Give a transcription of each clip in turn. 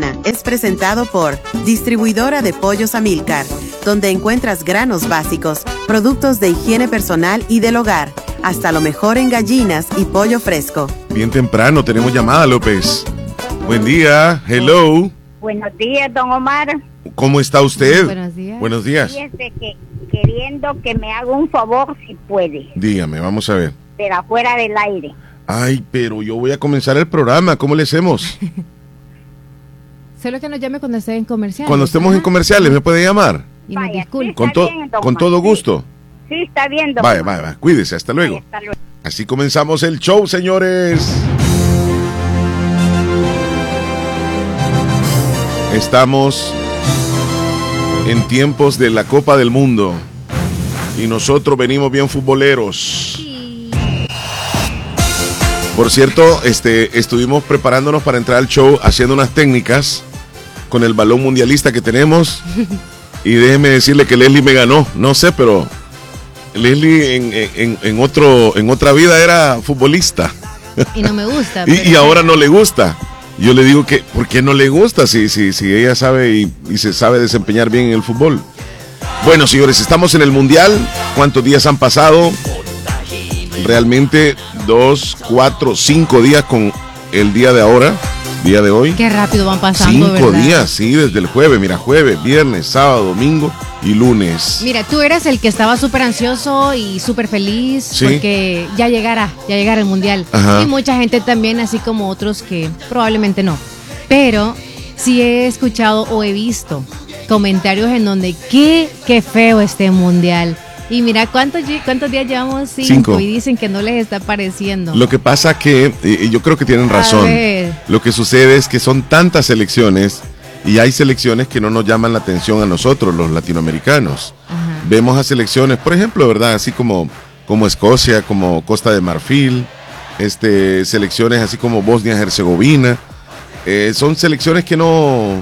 semana es presentado por Distribuidora de Pollos Amílcar, donde encuentras granos básicos, productos de higiene personal y del hogar, hasta lo mejor en gallinas y pollo fresco. Bien temprano, tenemos llamada, López. Buen día, hello. Buenos días, don Omar. ¿Cómo está usted? Buenos días. Buenos días. Fíjese que queriendo que me haga un favor, si puede, Dígame, vamos a ver. pero afuera del aire. Ay, pero yo voy a comenzar el programa, ¿cómo le hacemos? Solo que nos llame cuando esté en comerciales. Cuando estemos en Ajá. comerciales, ¿me puede llamar? Y nos Vaya, disculpe. sí. Con, Está bien, don con Omar, todo sí. gusto. Sí, está bien, don Vaya, Omar. vaya, cuídese, hasta luego. Vaya, hasta luego. Así comenzamos el show, señores. Estamos en tiempos de la Copa del Mundo y nosotros venimos bien futboleros. Por cierto, estuvimos preparándonos para entrar al show haciendo unas técnicas con el balón mundialista que tenemos y déjeme decirle que Leslie me ganó, no sé, pero Leslie en otra vida era futbolista. Y no me gusta. Y ahora no le gusta. Yo le digo que, ¿por qué no le gusta si ella sabe y se sabe desempeñar bien en el fútbol? Bueno, señores, estamos en el Mundial. ¿Cuántos días han pasado? Realmente 2, 4, 5 días con el día de ahora, día de hoy. Qué rápido van pasando, 5 ¿verdad? días, sí, desde el jueves. Mira, jueves, viernes, sábado, domingo y lunes. Mira, tú eras el que estaba súper ansioso y súper feliz Sí. porque ya llegara el Mundial. Ajá. Y mucha gente también, así como otros que probablemente no. Pero sí he escuchado o he visto comentarios en donde qué feo este Mundial. Y mira, ¿cuántos días llevamos? 5. Y dicen que no les está pareciendo. Lo que pasa que, y yo creo que tienen razón, ver. lo que sucede es que son tantas selecciones y hay selecciones que no nos llaman la atención a nosotros, los latinoamericanos. Ajá. Vemos a selecciones, por ejemplo, ¿verdad? Así como Escocia, como Costa de Marfil, selecciones así como Bosnia-Herzegovina. Son selecciones que no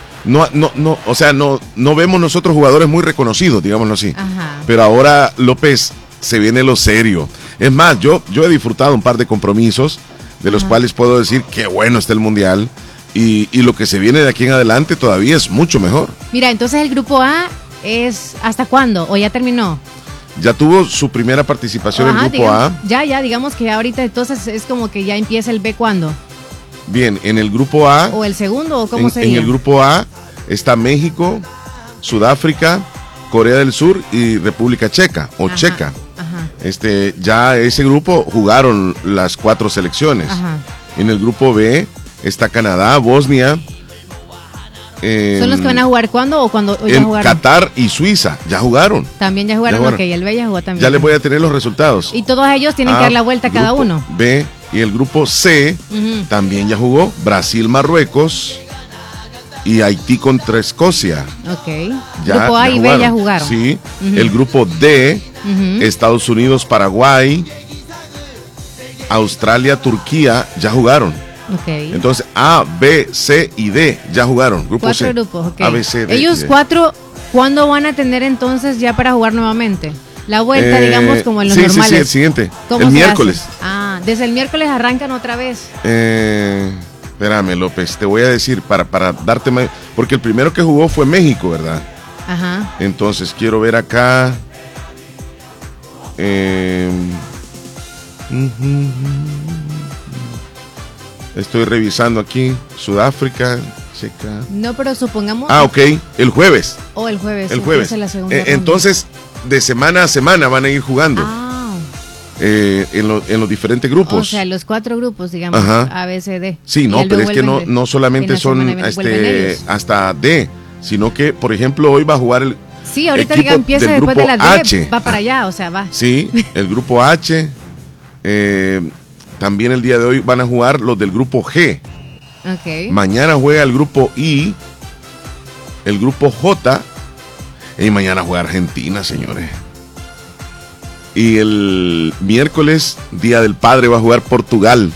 vemos nosotros jugadores muy reconocidos, digámoslo así. Ajá. Pero ahora, López, se viene lo serio. Es más, yo he disfrutado un par de compromisos de los cuales puedo decir que bueno está el Mundial y lo que se viene de aquí en adelante todavía es mucho mejor. Mira, entonces el grupo A es ¿hasta cuándo? ¿O ya terminó? Ya tuvo su primera participación Ajá, el Grupo A. Ya, digamos que ahorita entonces es como que ya empieza el B ¿cuándo? Bien, en el Grupo A, ¿O el segundo o cómo sería? en el Grupo A está México, Sudáfrica, Corea del Sur y República Checa o Ajá, Checa. Ajá. Ya ese grupo jugaron las 4 selecciones. Ajá. En el Grupo B está Canadá, Bosnia. ¿Son los que van a jugar cuándo o cuando ya En jugaron? Qatar y Suiza, ya jugaron. También ya jugaron, Ya jugaron. ok, el B ya jugó también. Ya les voy a tener los resultados. Y todos ellos tienen que dar la vuelta cada Grupo uno. B y el Grupo C Ujú. también ya jugó. Brasil, Marruecos y Haití contra Escocia. Ok. Grupo A y B ya jugaron. Sí. Ujú. El Grupo D, Ujú. Estados Unidos, Paraguay, Australia, Turquía, ya jugaron. Ok. Entonces A, B, C y D ya jugaron. Grupo 4 C. grupos, ok. A, B, C, D. Ellos y D. 4, ¿cuándo van a tener entonces ya para jugar nuevamente? La vuelta, digamos, como en los sí, normales. Sí, el siguiente. ¿Cómo El se miércoles. hace? Ah, desde el miércoles arrancan otra vez. Espérame, López, te voy a decir para darte más. Porque el primero que jugó fue México, ¿verdad? Ajá. Entonces quiero ver acá. Estoy revisando aquí. Sudáfrica, Checa. No, pero supongamos. Ah, ok. El jueves. O el jueves. El jueves. empieza la segunda ronda. Entonces, de semana a semana van a ir jugando. En los diferentes grupos. O sea, los 4 grupos, digamos, Ajá. A, B, C, D. Sí, Y no, el pero B es que vuelven no solamente en la semana son vuelven ellos. hasta D, sino que, por ejemplo, hoy va a jugar el Sí, ahorita equipo empieza del después de grupo la D, H. va para allá, o sea, va. Sí, el grupo H. También el día de hoy van a jugar los del grupo G. Ok. Mañana juega el grupo I, el grupo J, y mañana juega Argentina, señores. Y el miércoles, Día del Padre, va a jugar Portugal.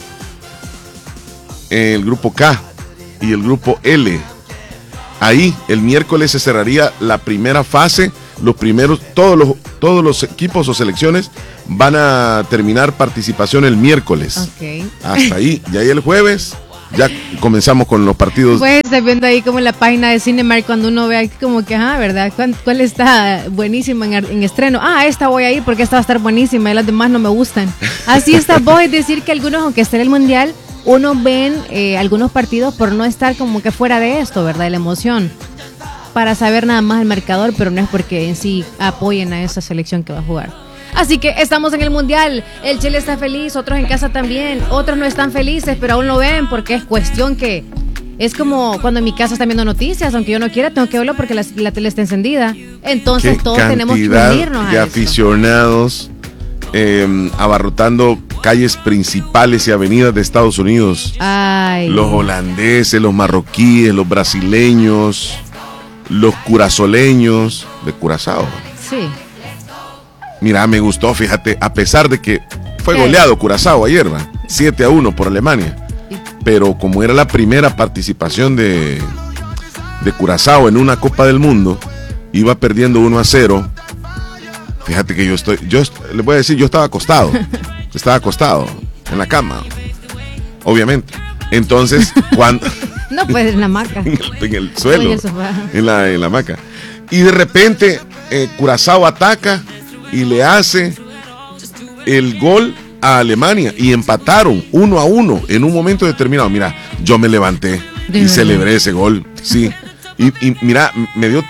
El grupo K y el grupo L. Ahí, el miércoles se cerraría la primera fase. Los primeros, todos los equipos o selecciones van a terminar participación el miércoles. Ok. Hasta ahí. Y ahí el jueves Ya comenzamos con los partidos. Pues estoy viendo ahí como en la página de Cinemark cuando uno ve ahí como que, ¿verdad? ¿Cuál está buenísima en estreno? Esta voy a ir porque esta va a estar buenísima y las demás no me gustan. Así está, voy a decir que algunos, aunque esté en el Mundial, uno ven algunos partidos por no estar como que fuera de esto, ¿verdad? De la emoción. Para saber nada más el marcador, pero no es porque en sí apoyen a esa selección que va a jugar. Así que estamos en el Mundial, el Chile está feliz, otros en casa también, otros no están felices, pero aún lo ven porque es cuestión que... Es como cuando en mi casa están viendo noticias, aunque yo no quiera, tengo que verlo porque la tele está encendida. Entonces todos tenemos que unirnos de aficionados abarrotando calles principales y avenidas de Estados Unidos. Ay. Los holandeses, los marroquíes, los brasileños, los curazoleños de Curazao. Sí. Mira, me gustó, fíjate, a pesar de que fue goleado Curazao ayer, 7-1 por Alemania. Pero como era la primera participación de Curazao en una Copa del Mundo, iba perdiendo 1-0. Fíjate que le voy a decir, yo estaba acostado en la cama, obviamente. Entonces, cuando... No, pues en la hamaca. en el suelo, en la hamaca. Y de repente, Curazao ataca y le hace el gol a Alemania y empataron 1-1 en un momento determinado. Mira, yo me levanté y celebré ese gol, sí. Y mira, me dio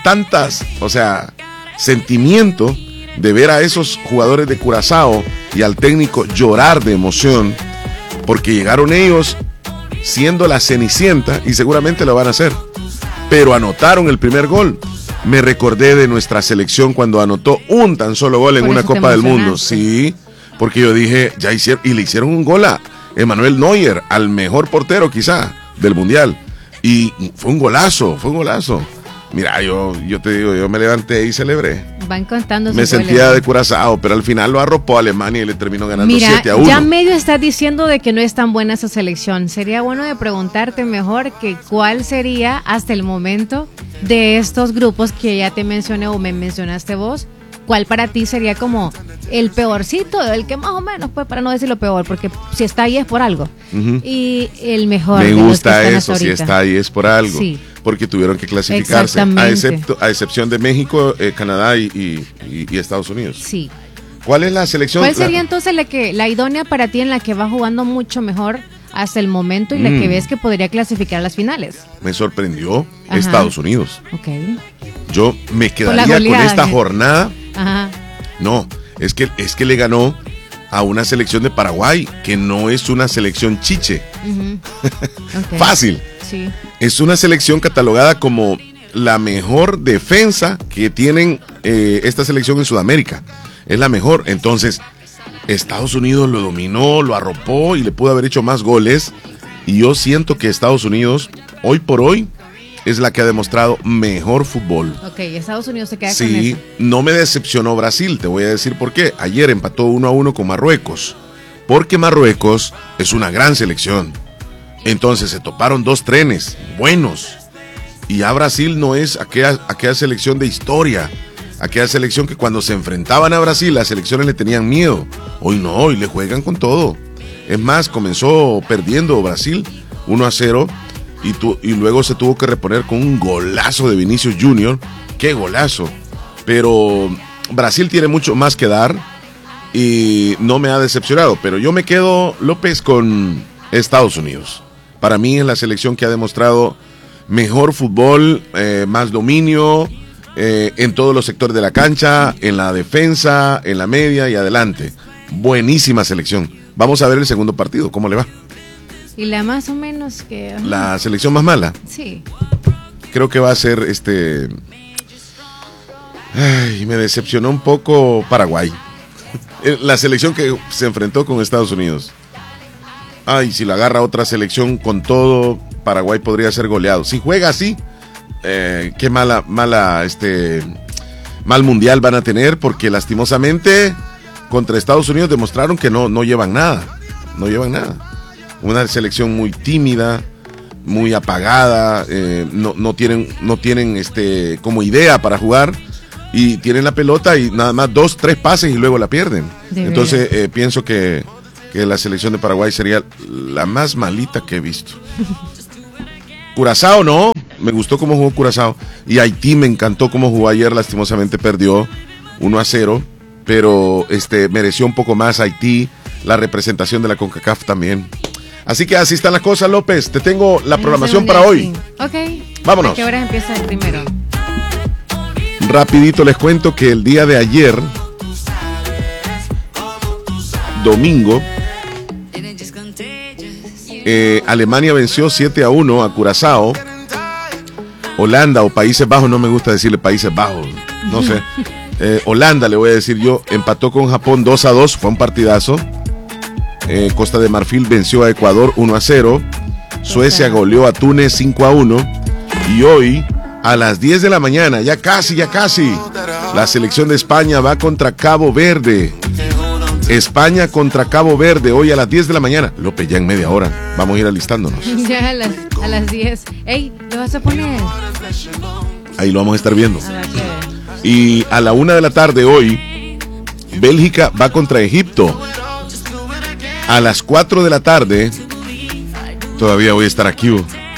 sentimiento de ver a esos jugadores de Curazao y al técnico llorar de emoción, porque llegaron ellos siendo la cenicienta y seguramente lo van a hacer, pero anotaron el primer gol. Me recordé de nuestra selección cuando anotó un tan solo gol en una Copa del Mundo. Sí, porque yo dije, ya hicieron, y le hicieron un gol a Emanuel Neuer, al mejor portero quizá del Mundial. Y fue un golazo. Mira, yo te digo, yo me levanté y celebré. Van contando. Me sentía de Curazao, pero al final lo arropó a Alemania y le terminó ganando 7-1. Ya medio estás diciendo de que no es tan buena esa selección. Sería bueno de preguntarte mejor que cuál sería hasta el momento de estos grupos que ya te mencioné o me mencionaste vos. ¿Cuál para ti sería como el peorcito, el que más o menos, pues, para no decir lo peor, porque si está ahí es por algo? Uh-huh. Y el mejor. Me gusta eso, si está ahí es por algo. Sí. Porque tuvieron que clasificarse, a excepción de México, Canadá y Estados Unidos. Sí. ¿Cuál es la selección? ¿Cuál sería entonces la idónea para ti, en la que va jugando mucho mejor hasta el momento y la que ves que podría clasificar a las finales? Me sorprendió Estados Unidos. Ok. Yo me quedaría con esta jornada. Ajá. No, es que le ganó a una selección de Paraguay, que no es una selección chiche. Uh-huh. Okay. Fácil. Sí. Es una selección catalogada como la mejor defensa que tienen esta selección en Sudamérica. Es la mejor. Entonces, Estados Unidos lo dominó, lo arropó y le pudo haber hecho más goles. Y yo siento que Estados Unidos, hoy por hoy, es la que ha demostrado mejor fútbol. Ok, Estados Unidos se queda con eso. Sí, no me decepcionó Brasil, te voy a decir por qué. Ayer empató 1-1 con Marruecos, porque Marruecos es una gran selección. Entonces se toparon dos trenes buenos. Y ya Brasil no es aquella selección de historia, aquella selección que cuando se enfrentaban a Brasil, las selecciones le tenían miedo. Hoy no, hoy le juegan con todo. Es más, comenzó perdiendo Brasil 1-0. Y luego se tuvo que reponer con un golazo de Vinicius Junior. ¡Qué golazo! Pero Brasil tiene mucho más que dar y no me ha decepcionado. Pero yo me quedo, López, con Estados Unidos. Para mí es la selección que ha demostrado mejor fútbol, más dominio en todos los sectores de la cancha, en la defensa, en la media y adelante. Buenísima selección. Vamos a ver el segundo partido, ¿cómo le va? Y la más o menos que... ¿La selección más mala? Sí. Creo que va a ser Ay, me decepcionó un poco Paraguay. La selección que se enfrentó con Estados Unidos. Ay, si la agarra otra selección con todo, Paraguay podría ser goleado. Si juega así, qué mal mundial van a tener, porque lastimosamente contra Estados Unidos demostraron que no llevan nada. No llevan nada. Una selección muy tímida, muy apagada, no tienen como idea para jugar, y tienen la pelota y nada más 2-3 pases y luego la pierden. Entonces pienso que que la selección de Paraguay sería la más malita que he visto. Curazao no, me gustó cómo jugó Curazao. Y Haití me encantó cómo jugó ayer, lastimosamente perdió 1-0, pero mereció un poco más Haití, la representación de la CONCACAF también. Así que así están las cosas, López. Te tengo la programación para hoy. Ok. Vámonos. ¿A qué hora empieza el primero? Rapidito les cuento que el día de ayer, domingo, Alemania venció 7-1 a Curazao. Holanda o Países Bajos, no me gusta decirle Países Bajos, no sé. Holanda, le voy a decir yo, empató con Japón 2-2, fue un partidazo. Costa de Marfil venció a Ecuador 1-0. Suecia goleó a Túnez 5-1. Y hoy, a las 10 de la mañana, ya casi, la selección de España va contra Cabo Verde. España contra Cabo Verde, hoy a las 10 de la mañana. López, ya en media hora. Vamos a ir alistándonos. Ya a las 10. Ey, ¿lo vas a poner? Ahí lo vamos a estar viendo. Y a la 1 de la tarde hoy, Bélgica va contra Egipto. A las 4 de la tarde, todavía voy a estar aquí.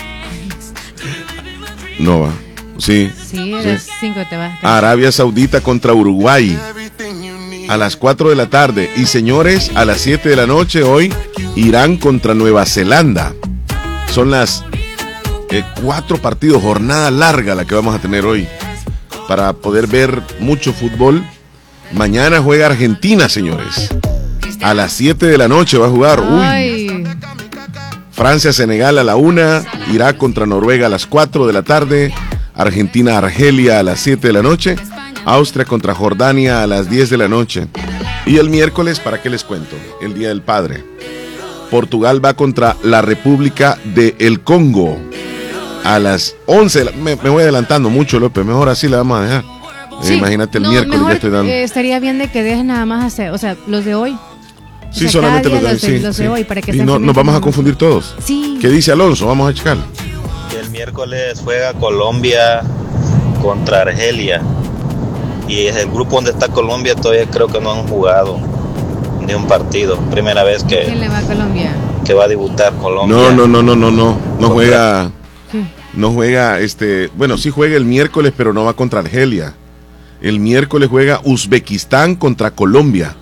No va. Sí. Sí, a las 5 te vas. Arabia Saudita contra Uruguay. A las 4 de la tarde. Y señores, a las 7 de la noche hoy, Irán contra Nueva Zelanda. Son las 4 partidos, jornada larga la que vamos a tener hoy. Para poder ver mucho fútbol. Mañana juega Argentina, señores. A las 7 de la noche va a jugar. Uy. Francia-Senegal a la 1. Irak contra Noruega a las 4 de la tarde. Argentina-Argelia a las 7 de la noche. Austria contra Jordania a las 10 de la noche. Y el miércoles, ¿para qué les cuento? El Día del Padre. Portugal va contra la República del Congo a las 11. Me voy adelantando mucho, López. Mejor así la vamos a dejar. Sí, imagínate el miércoles mejor, ya estoy dando. Estaría bien de que dejes nada más hacer, o sea, los de hoy. Sí, solamente los de hoy. Para que y no nos vamos a confundir todos. Sí. ¿Qué dice Alonso? Vamos a checar. El miércoles juega Colombia contra Argelia. Y es el grupo donde está Colombia, todavía creo que no han jugado ni un partido. Primera vez que... ¿Quién le va a Colombia? Que va a debutar Colombia. No juega... ¿Qué? No juega, bueno, sí juega el miércoles, pero no va contra Argelia. El miércoles juega Uzbekistán contra Colombia.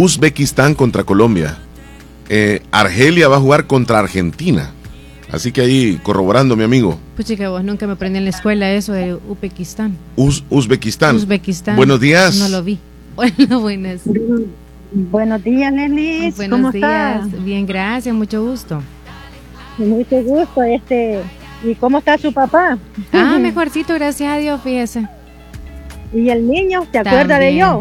Argelia va a jugar contra Argentina. Así que ahí, corroborando, mi amigo. Pues chica, vos nunca me aprendí en la escuela eso de Uzbekistán. Uzbekistán. Buenos días. No lo vi. Bueno, buenas. Buenos días, Nelly. ¿Cómo estás? Bien, gracias, mucho gusto. Mucho gusto, ¿Y cómo está su papá? Mejorcito, gracias a Dios, fíjese. ¿Y el niño? ¿Se acuerda de yo?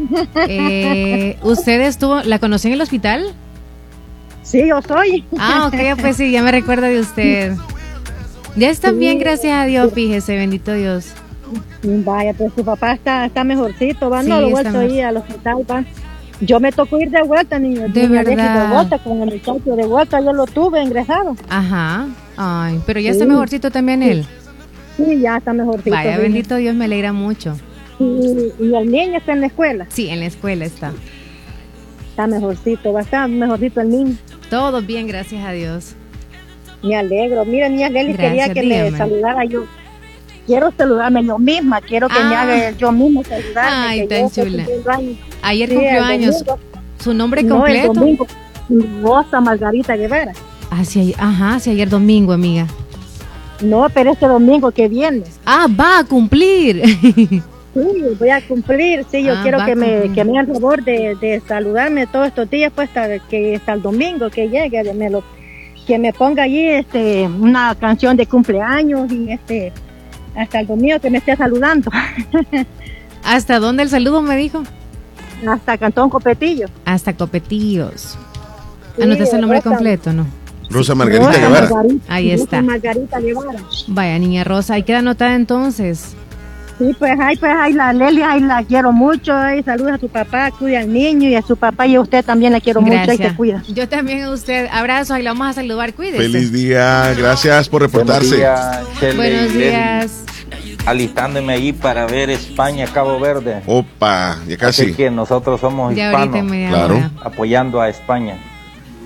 ¿Usted la conoció en el hospital? Sí, yo soy. Ok, pues sí, ya me recuerdo de usted. Ya está bien, gracias a Dios, fíjese, bendito Dios. Vaya, pues su papá está mejorcito, va, sí, no lo he vuelto a ir al hospital, va. Yo me tocó ir de vuelta, niño. De verdad. De vuelta, con el muchacho de vuelta, yo lo tuve ingresado. Ajá. Ay, pero ya está mejorcito también él. Sí, ya está mejorcito. Vaya, bendito Dios, me alegra mucho. ¿Y el niño está en la escuela? Sí, en la escuela está. Está mejorcito, va a estar mejorcito el niño. Todo bien, gracias a Dios. Me alegro. Mira, niña Leli, quería que me saludara yo. Quiero saludarme yo misma, quiero que me haga yo misma saludarme. Ay, tan chula. Ayer cumplió años. ¿Su nombre completo? El domingo. Rosa Margarita Guevara. Sí, ayer domingo, amiga. No, pero este domingo que viene. Va a cumplir. Sí, voy a cumplir. Sí, yo quiero que me haga el favor de saludarme todos estos días, pues hasta el domingo que llegue, que me ponga allí una canción de cumpleaños y hasta el domingo que me esté saludando. ¿Hasta dónde el saludo me dijo? Hasta Cantón Copetillo. Hasta Copetillos. Sí, ¿anotaste el nombre completo, no? Rosa Margarita Guevara. Ahí está. Rosa Margarita Guevara. Vaya, niña Rosa, ahí queda anotada entonces. Sí, pues la Leli, la quiero mucho, saluda a su papá, cuida al niño y a su papá y a usted también la quiero mucho y te cuida. Yo también a usted, abrazo, ahí la vamos a saludar, cuídese. Feliz día, gracias por reportarse. Buenos días. Alistándome allí para ver España, Cabo Verde. Opa, ya casi. Así que nosotros somos hispanos, claro, apoyando a España.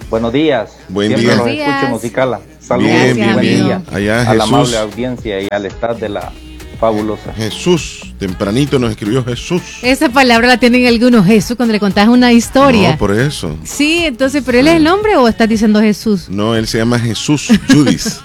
Buenos días. Buen Siempre día. los Buenos días. escucho Musicala. Saludos Bien, y bien, buen bien. día Allá a la Jesús. amable audiencia y al staff de la fabulosa. Jesús, tempranito nos escribió Jesús. Esa palabra la tienen algunos, Jesús, cuando le contás una historia. No, por eso. Sí, entonces, ¿pero él es el nombre o estás diciendo Jesús? No, él se llama Jesús Judis.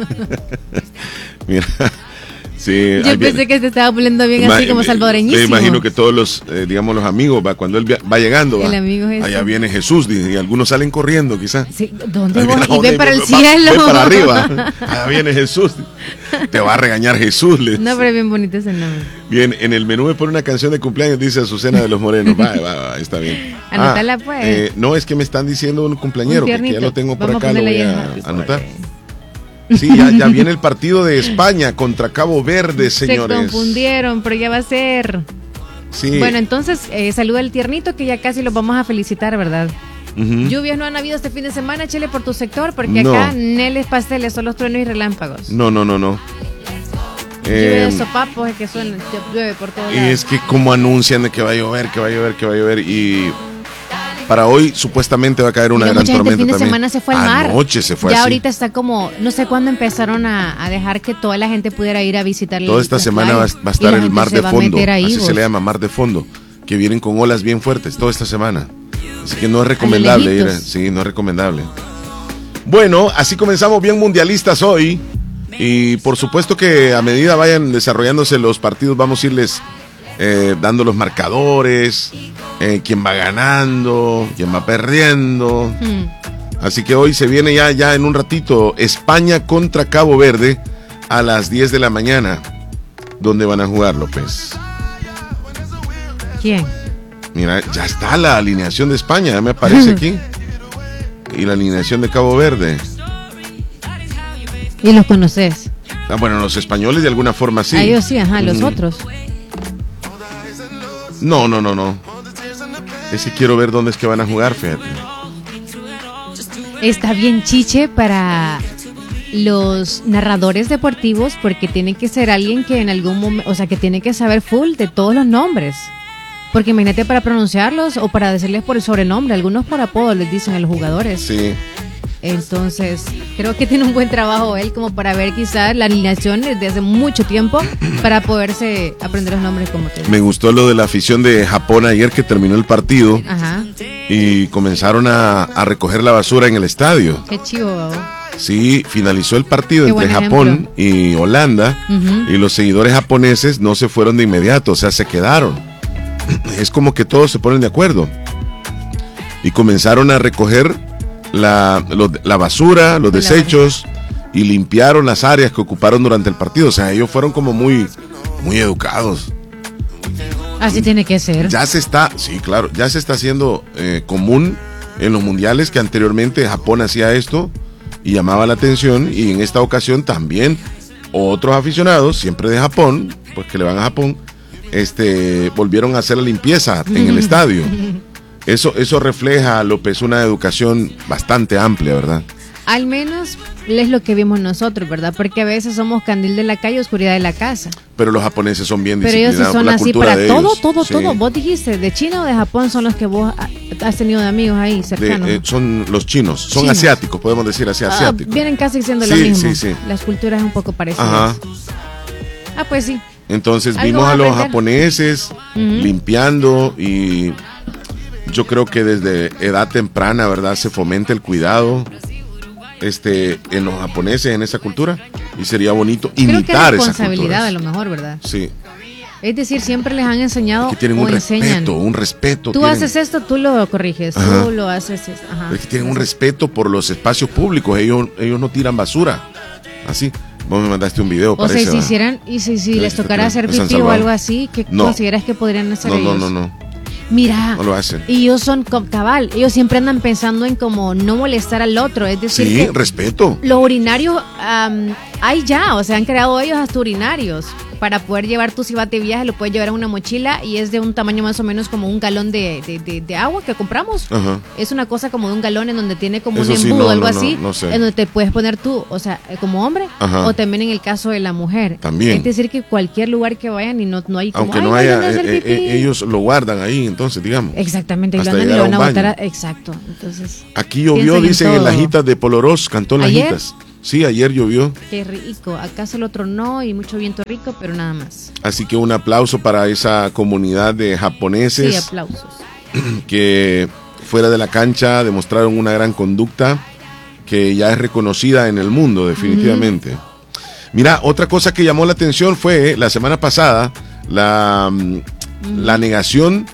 Mira, sí. Yo pensé que te estaba poniendo bien así como salvadoreñísimo. Me imagino que todos los, digamos, los amigos, cuando él va llegando, El amigo Jesús. allá viene Jesús, y algunos salen corriendo, quizás. Sí, ¿dónde Ahí voy? viene, Y ven para el va- cielo. Ven para arriba. Allá viene Jesús. Te va a regañar Jesús. No, pero es bien bonito ese nombre. Bien, en el menú me pone una canción de cumpleaños, dice Azucena de los Morenos. Va, está bien. Anótala, pues. No, es que me están diciendo un cumpleañero, Un que ya tiernito. lo tengo por Vamos a acá, lo ponerle voy ahí en a happy anotar. birthday. Sí, ya viene el partido de España contra Cabo Verde, señores. Se confundieron, pero ya va a ser. Sí. Bueno, entonces, saluda al tiernito que ya casi los vamos a felicitar, ¿verdad? Ujú. Lluvias no han habido este fin de semana, Chele, por tu sector, porque No. acá neles, pasteles, son los truenos y relámpagos. No. Lluvia de sopapos, es que suena, llueve por todos Y lados. es que como anuncian de que va a llover, y para hoy supuestamente va a caer una Mira, gran mucha gente tormenta el fin de también. semana se fue al mar. Anoche se fue ya así. ahorita está como, no sé cuándo empezaron a dejar que toda la gente pudiera ir a visitar. Toda esta las semana va playas. a Y estar la el gente mar se de va a fondo, meter ahí, así se vos. le llama, mar de fondo, que vienen con olas bien fuertes toda esta semana. Así que no es recomendable ir. lejitos. Sí, no es recomendable. Bueno, así comenzamos bien mundialistas hoy. Y por supuesto que a medida vayan desarrollándose los partidos, vamos a irles dando los marcadores, quién va ganando, quién va perdiendo. Así que hoy se viene ya en un ratito España contra Cabo Verde a las 10 de la mañana. ¿Dónde van a jugar, López? ¿Quién? Mira, ya está la alineación de España, ya me aparece aquí. Y la alineación de Cabo Verde. Y los conoces. Bueno, los españoles de alguna forma sí. A ellos sí, ajá, los otros. No. Es que quiero ver dónde es que van a jugar, fíjate. Está bien chiche para los narradores deportivos porque tiene que ser alguien que en algún momento, o sea, que tiene que saber full de todos los nombres. Porque imagínate para pronunciarlos o para decirles por el sobrenombre, algunos por apodo les dicen a los jugadores. Sí. Entonces, creo que tiene un buen trabajo él como para ver quizás la alineación desde hace mucho tiempo para poderse aprender los nombres como tú. Me gustó lo de la afición de Japón ayer que terminó el partido Ajá, y comenzaron a recoger la basura en el estadio. qué chivo, babo. Sí, finalizó el partido Qué entre buen Japón y Holanda Ujú. y los seguidores japoneses no se fueron de inmediato, o sea, se quedaron. Es como que todos se ponen de acuerdo y comenzaron a recoger la basura, los desechos y limpiaron las áreas que ocuparon durante el partido. O sea, ellos fueron como muy educados. Así tiene que ser. Ya se está haciendo común en los mundiales, que anteriormente Japón hacía esto y llamaba la atención, y en esta ocasión también otros aficionados, siempre de Japón, pues que le van a Japón, volvieron a hacer la limpieza en el estadio. Eso refleja, López, una educación bastante amplia, ¿verdad? Al menos es lo que vimos nosotros, ¿verdad? Porque a veces somos candil de la calle, oscuridad de la casa. Pero los japoneses son bien Pero ellos sí disciplinados. son la así cultura para de todo, ellos. todo, Sí. todo. Vos dijiste, ¿de China o de Japón son los que vos has tenido de amigos ahí cercanos? Son los chinos, son Chinos. asiáticos, podemos decir así, asiáticos. Vienen casi siendo lo Sí, mismo. sí. Las culturas un poco parecidas. Ajá. Pues sí. Entonces Algo vimos va a a los aprender. japoneses limpiando, y yo creo que desde edad temprana, ¿verdad? Se fomenta el cuidado en los japoneses, en esa cultura, y sería bonito Creo que imitar es esa responsabilidad cultura. a lo mejor, ¿verdad? Sí, Es decir, siempre les han enseñado que tienen o un enseñan. respeto. Tú tienen- haces esto, tú lo corriges. Ajá. Tú lo haces. Ajá. Es que tienen un respeto por los espacios públicos, ellos no tiran basura. Así, vos me mandaste un video, O sea, parece. si ¿va? hicieran, y si les tocara hacer Es San pipí o Salvador. algo así, ¿qué No. consideras que podrían hacer No, ellos? no. Mira, No lo hacen. y ellos son cabal, ellos siempre andan pensando en como no molestar al otro, es decir, Sí, que respeto. los urinarios hay ya, o sea, han creado ellos hasta urinarios para poder llevar tu, si vas de viaje, lo puedes llevar en una mochila y es de un tamaño más o menos como un galón de agua que compramos. Ajá. Es una cosa como de un galón en donde tiene como Eso un sí, embudo, no, algo no, así, no sé. en donde te puedes poner tú, o sea, como hombre, Ajá. o también en el caso de la mujer. También. Es decir, que cualquier lugar que vayan y no hay como, Aunque no "Ay, haya, ¿dónde es el pipí?". ellos lo guardan ahí, entonces, digamos. Exactamente, y lo hasta andan y llegar lo a van a un botar. baño. Exacto, entonces. Aquí llovió, piensen en dicen en todo. Lajitas de Polorós, cantó ¿Ayer? Lajitas. Sí, ayer llovió. Qué rico, acá solo tronó y mucho viento rico, pero nada más. Así que un aplauso para esa comunidad de Sí, japoneses aplausos. que fuera de la cancha demostraron una gran conducta que ya es reconocida en el mundo, definitivamente. Mira, otra cosa que llamó la atención fue la semana pasada la negación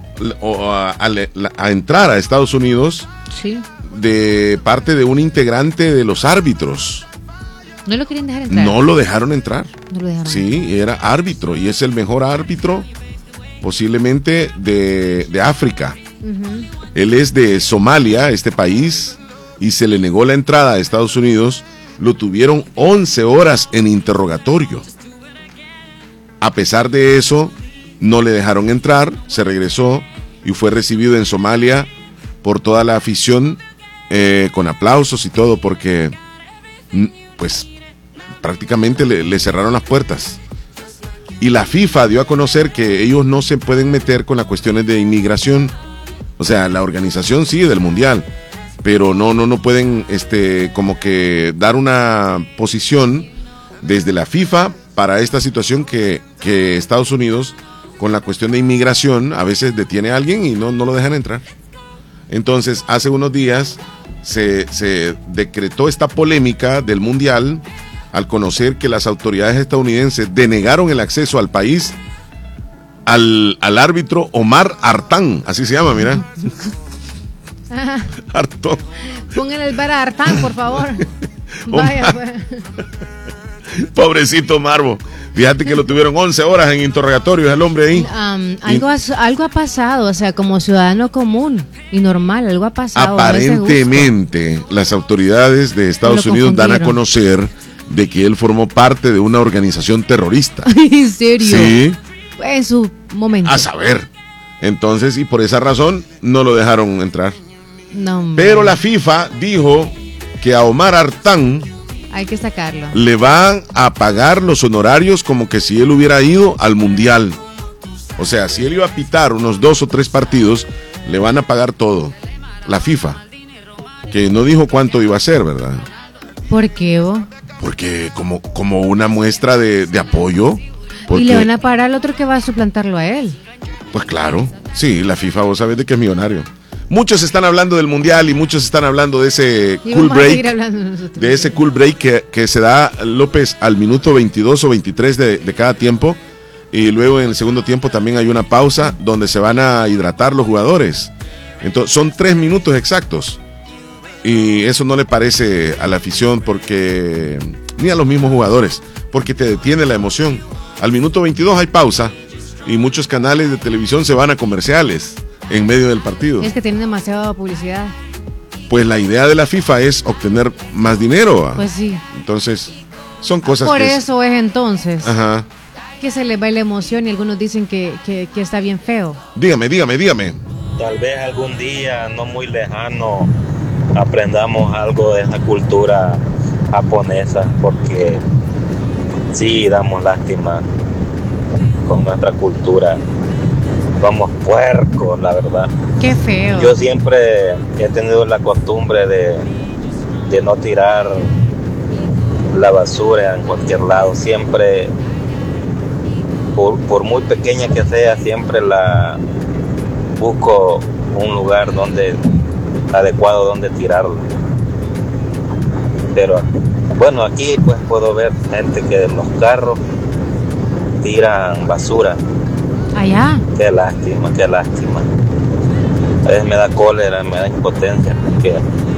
a entrar a Estados Unidos Sí. de parte de un integrante de los árbitros. No lo querían dejar entrar. No lo dejaron entrar. No lo dejaron. Sí, era árbitro y es el mejor árbitro posiblemente de África. Él es de Somalia, este país, y se le negó la entrada a Estados Unidos. Lo tuvieron 11 horas en interrogatorio. A pesar de eso, no le dejaron entrar, se regresó y fue recibido en Somalia por toda la afición con aplausos y todo, porque pues prácticamente le cerraron las puertas. Y la FIFA dio a conocer que ellos no se pueden meter con las cuestiones de inmigración. O sea, la organización sí del mundial, pero no pueden como que dar una posición desde la FIFA para esta situación que Estados Unidos con la cuestión de inmigración a veces detiene a alguien y no lo dejan entrar. Entonces, hace unos días se decretó esta polémica del mundial al conocer que las autoridades estadounidenses denegaron el acceso al país al árbitro Omar Artán, así se llama, mira. Artón. Pónganle el bar a Artán, por favor. Vaya, pues. Pobrecito Marvo. Fíjate que lo tuvieron 11 horas en interrogatorio el hombre ahí. Algo ha pasado, o sea, como ciudadano común y normal, algo ha pasado. Aparentemente, las autoridades de Estados Unidos dan a conocer de que él formó parte de una organización terrorista. ¿En serio? Sí. En su momento. A saber. Entonces, y por esa razón, no lo dejaron entrar. No, pero la FIFA dijo que a Omar Artán hay que sacarlo. Le van a pagar los honorarios como que si él hubiera ido al mundial. O sea, si él iba a pitar unos 2 o 3 partidos, le van a pagar todo. La FIFA. Que no dijo cuánto iba a ser, ¿verdad? ¿Por qué, vos? Porque como una muestra de apoyo. Porque, y le van a pagar al otro que va a suplantarlo a él. Pues claro. Sí, la FIFA, vos sabés de que es millonario. Muchos están hablando del mundial y muchos están hablando de ese cool break. De ese cool break que se da, López, al minuto 22 o 23 de cada tiempo. Y luego en el segundo tiempo también hay una pausa donde se van a hidratar los jugadores. Entonces son 3 minutos exactos. Y eso no le parece a la afición porque ni a los mismos jugadores, porque te detiene la emoción. Al minuto 22 hay pausa y muchos canales de televisión se van a comerciales en medio del partido. Es que tienen demasiada publicidad. Pues la idea de la FIFA es obtener más dinero. Pues sí. Entonces, son cosas por eso es entonces. Ajá. Que se les va la emoción y algunos dicen que está bien feo. Dígame. Tal vez algún día, no muy lejano, aprendamos algo de esa cultura japonesa, porque sí damos lástima con nuestra cultura. Somos puercos, la verdad. Qué feo. Yo siempre he tenido la costumbre de no tirar la basura en cualquier lado. Siempre, por muy pequeña que sea, siempre la busco un lugar adecuado donde tirarla. Pero bueno, aquí pues puedo ver gente que en los carros tiran basura. Allá. Qué lástima. A veces me da cólera, me da impotencia, porque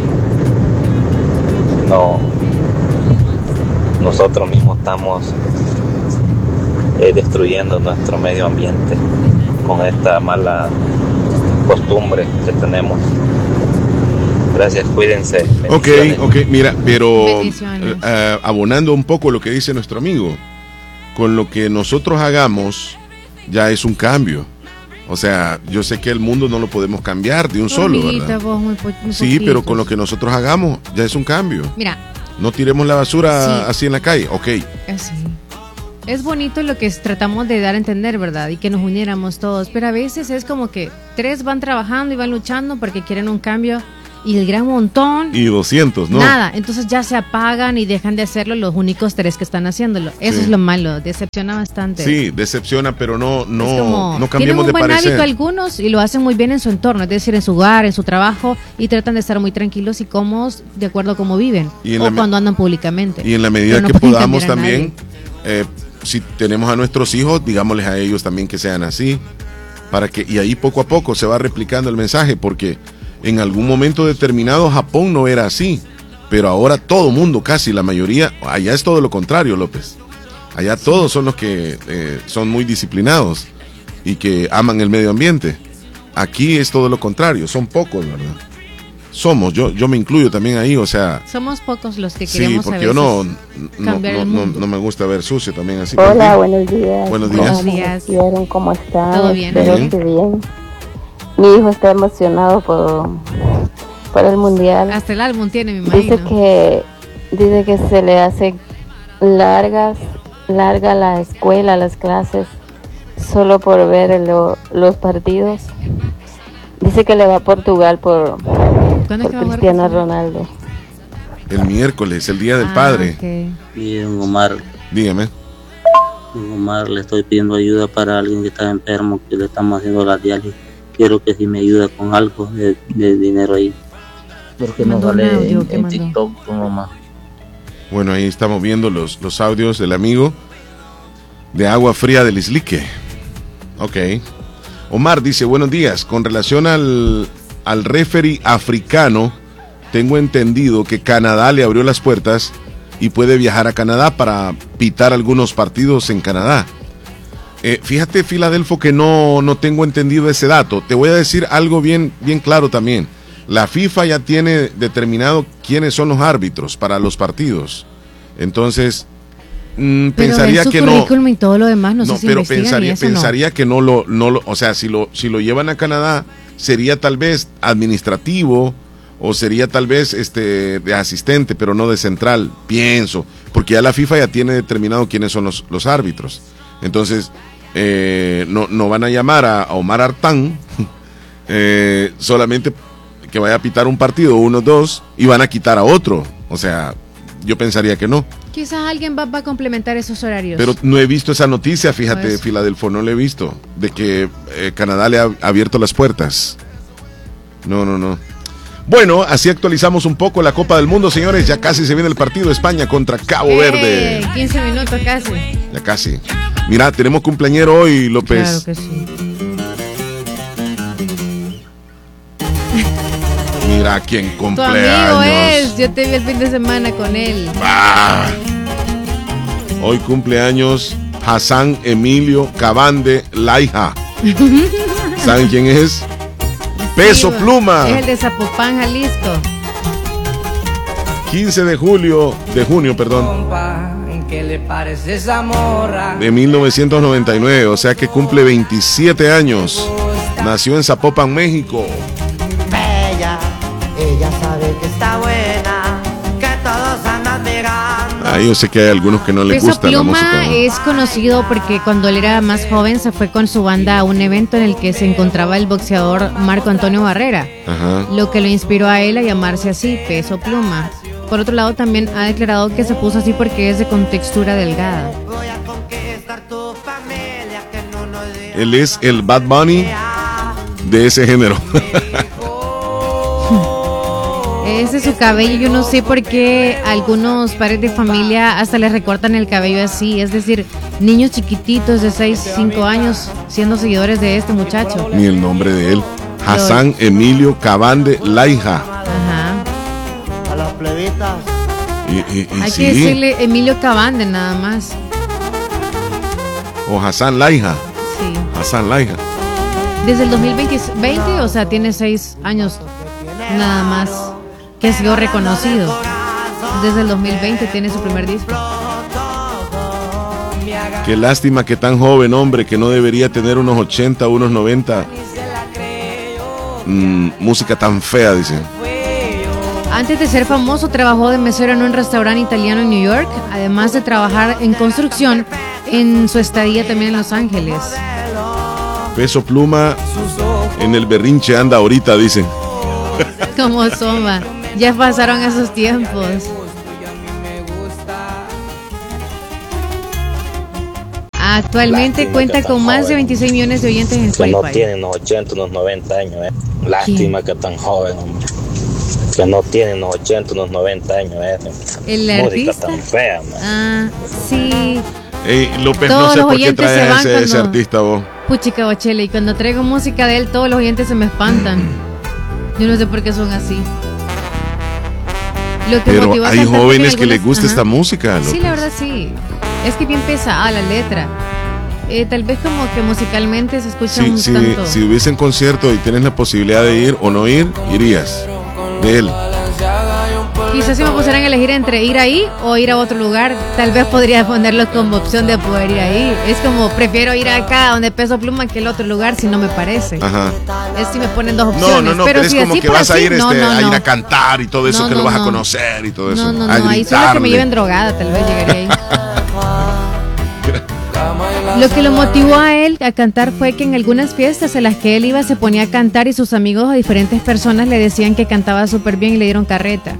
nosotros mismos estamos destruyendo nuestro medio ambiente con esta mala costumbre que tenemos Gracias, cuídense. Ok, mira, pero Bendiciones. abonando un poco lo que dice nuestro amigo, con lo que nosotros hagamos ya es un cambio. O sea, yo sé que el mundo no lo podemos cambiar de un solo, ¿verdad? Vos, muy Sí, pero con lo que nosotros hagamos ya es un cambio. Mira. No tiremos la basura Sí. así en la calle, ok. Así. Es bonito lo que tratamos de dar a entender, ¿verdad? Y que nos uniéramos todos, pero a veces es como que 3 van trabajando y van luchando porque quieren un cambio y el gran montón, Y 200, ¿no? nada. Entonces ya se apagan y dejan de hacerlo los únicos 3 que están haciéndolo. Eso Sí. es lo malo, decepciona bastante. Sí, decepciona, pero no Es como, cambiemos tienen un de buen parecer. hábito algunos y lo hacen muy bien en su entorno, es decir, en su hogar, en su trabajo, y tratan de estar muy tranquilos y cómodos de acuerdo a cómo viven Y en o la cuando andan públicamente. Y en la medida Pero no que pueden podamos cambiar a también, nadie. si tenemos a nuestros hijos, digámosles a ellos también que sean así, y ahí poco a poco se va replicando el mensaje, porque en algún momento determinado Japón no era así, pero ahora todo mundo, casi la mayoría, allá es todo lo contrario, López. Allá todos son los que son muy disciplinados y que aman el medio ambiente. Aquí es todo lo contrario, son pocos, ¿verdad? Somos, yo me incluyo también ahí, o sea... Somos pocos los que Sí, queremos a porque yo veces cambiar el mundo. no me gusta ver sucio también así. Hola, buenos días. Buenos ¿Cómo días. amanecieron? ¿Cómo están? ¿Todo bien? Espero Bien. que bien. Mi hijo está emocionado por el mundial. Hasta el álbum tiene, me Dice imagino. que se le hace larga la escuela, las clases, solo por ver los partidos. Dice que le va a Portugal por ¿Cuándo es que va a jugar Cristiano Portugal? Ronaldo. El miércoles, el Día del Ah, Padre. ok. Y don Omar, Dígame. le estoy pidiendo ayuda para alguien que está enfermo, que le estamos haciendo la diálisis. Quiero que si me ayuda con algo de dinero ahí. Porque no Mandó un sale audio, ¿qué en mandó? TikTok, tu mamá. Bueno, ahí estamos viendo los audios del amigo de Agua Fría del Islique. Ok. Omar dice, buenos días. Con relación al referee africano, tengo entendido que Canadá le abrió las puertas y puede viajar a Canadá para pitar algunos partidos en Canadá. Fíjate, Filadelfo, que no tengo entendido ese dato. Te voy a decir algo bien claro también. La FIFA ya tiene determinado quiénes son los árbitros para los partidos. Entonces, Pero pensaría en su que no. currículum y todo lo demás, no sé si pero investigan y eso no. pensaría que no lo, o sea, si lo llevan a Canadá, sería tal vez administrativo o sería tal vez de asistente, pero no de central, pienso, porque ya la FIFA ya tiene determinado quiénes son los árbitros. Entonces, no van a llamar a Omar Artán solamente que vaya a pitar un partido, 1, 2, y van a quitar a otro. O sea, yo pensaría que no. Quizás alguien va a complementar esos horarios. Pero no he visto esa noticia, fíjate, Pues. Filadelfo, no la he visto, de que Canadá le ha abierto las puertas. No. Bueno, así actualizamos un poco la Copa del Mundo, señores. Ya casi se viene el partido España contra Cabo Verde. 15 minutos casi. Ya casi. Mira, tenemos cumpleañero hoy, López. Claro que sí. Mira quién Tu amigo cumpleaños. es. Yo te vi el fin de semana con él. Ah. Hoy cumpleaños Hassan Emilio Cabande Laija. ¿Saben quién es? Peso Sí, Pluma. Es el de Zapopan, Jalisco. 15 de junio, ¿Qué le parece esa morra? de 1999, o sea que cumple 27 años. Nació en Zapopan, México. Bella, ella sabe que está buena, que todos andan mirando. Ah, yo sé que hay algunos que no les Peso gusta la Pluma música, ¿no? es conocido porque cuando él era más joven se fue con su banda a un evento en el que se encontraba el boxeador Marco Antonio Barrera, Ajá. lo que lo inspiró a él a llamarse así, Peso Pluma. Por otro lado, también ha declarado que se puso así porque es de contextura delgada. Voy a conquistar tu familia, que no nos diga Él es el Bad Bunny de ese género. Ese es su cabello, yo no sé por qué algunos padres de familia hasta les recortan el cabello así, es decir, niños chiquititos de 6, 5 años siendo seguidores de este muchacho. Ni el nombre de él. Hassan Emilio Cabande Laija. Ajá. a las plebitas. Y Hay sí, que decirle Emilio Cabande nada más. o Hassan Laija. Sí. Hassan Laija. Desde el 2020, o sea, tiene 6 años nada más. que ha sido reconocido. Desde el 2020 tiene su primer disco. Qué lástima que tan joven, hombre, que no debería tener unos 80, unos 90. Música tan fea, dice. Antes de ser famoso, trabajó de mesero en un restaurante italiano en New York, además de trabajar en construcción en su estadía también en Los Ángeles. Peso Pluma en el berrinche anda ahorita, dice. Como Soma, ya pasaron esos tiempos. Actualmente cuenta con más de 26 millones de oyentes en Spotify. Que no tiene unos 80, unos 90 años, Lástima que tan joven, hombre. Que no tiene unos 80, unos 90 años, El música artista tan fea, man. Ah, sí. López, Todos no sé los por qué oyentes se traes van ese cuando- artista vos. Puchica Bochele, y cuando traigo música de él, todos los oyentes se me espantan. Yo no sé por qué son así. Lo que Pero motivó a hay cantar jóvenes fue que les gusta Ajá. esta música, López. Sí, la verdad sí. Es que bien pesada la letra. Tal vez como que musicalmente se escucha Sí, un tanto. si hubiesen concierto y tienes la posibilidad de ir o no ir, irías. De él. Quizás si me pusieran a elegir entre ir ahí o ir a otro lugar, tal vez podría ponerlo como opción de poder ir ahí. Es como, prefiero ir acá donde Peso Pluma que el otro lugar si no me parece. Ajá. Es si me ponen dos opciones. No, pero es si como así que por vas a así, ir, no, no, a ir no. a cantar y todo eso, No, que no, lo vas a no. conocer y todo eso. No, a ahí solo que gritarle. me lleven drogada, tal vez llegaría ahí. Lo que lo motivó a él a cantar fue que en algunas fiestas a las que él iba se ponía a cantar y sus amigos o diferentes personas le decían que cantaba súper bien y le dieron carreta.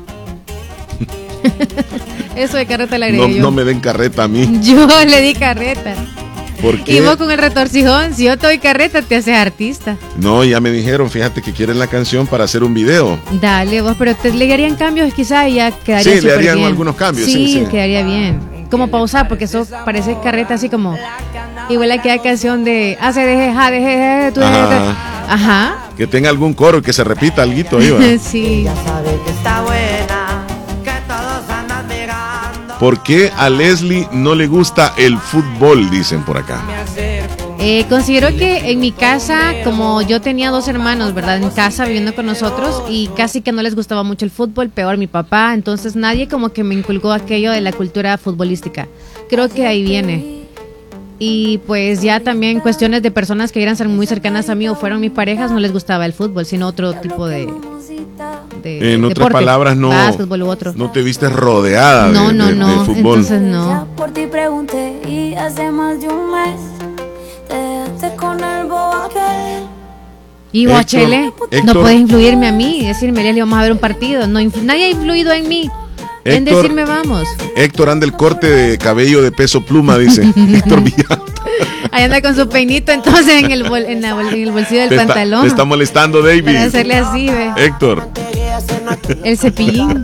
Eso de carreta le agregué yo. No me den carreta a mí. Yo le di carreta. ¿Por qué? Y vos con el retorcijón, si yo te doy carreta, te haces artista. No, ya me dijeron, fíjate que quieren la canción para hacer un video. Dale vos, pero le harían cambios quizás y ya quedaría Sí, le súper harían bien. algunos cambios, Sí, sí. quedaría bien. Como pausar, porque eso parece carreta así como... Igual aquella canción de... Hace deje, ja, deje, tú deje. Ajá. Ajá. Que tenga algún coro y que se repita alguito ahí, ¿va? Sí. Está buena, que todos andan mirando. ¿Por qué a Leslie no le gusta el fútbol? Dicen por acá. Considero que en mi casa, como yo tenía dos hermanos, ¿verdad? En casa viviendo con nosotros y casi que no les gustaba mucho el fútbol, peor mi papá, entonces nadie como que me inculcó aquello de la cultura futbolística. Creo que ahí viene. Y pues ya también cuestiones de personas que eran ser muy cercanas a mí o fueron mis parejas, no les gustaba el fútbol, sino otro tipo de En otras deporte, palabras, básquetbol u otro. no te viste rodeada No, de fútbol. entonces no. Por ti pregunté y hace más de un mes te dejaste con el bobo aquel. Y Héctor, Bochele, no Héctor. puedes influirme a mí y decirme, Leslie, vamos a ver un partido. No, nadie ha influido en mí en Héctor. decirme vamos. Héctor anda el corte de cabello de Peso Pluma, dice. Héctor Villalta. Ahí anda con su peinito entonces en el bolsillo del pantalón. Te está molestando, David. Para hacerle así, ve. Héctor. El cepillín.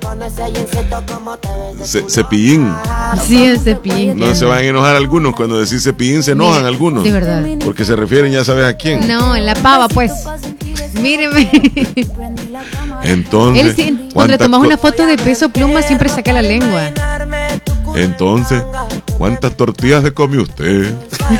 Cepillín. Sí, el cepillín. No se van a enojar algunos. Cuando decís cepillín se enojan algunos. De verdad. Porque se refieren, ya sabes a quién. No, en la pava, pues. Míreme. Entonces, Él sí, cuando ¿cuántas tomas to- una foto de Peso Pluma siempre saca la lengua. Entonces, ¿cuántas tortillas se come usted?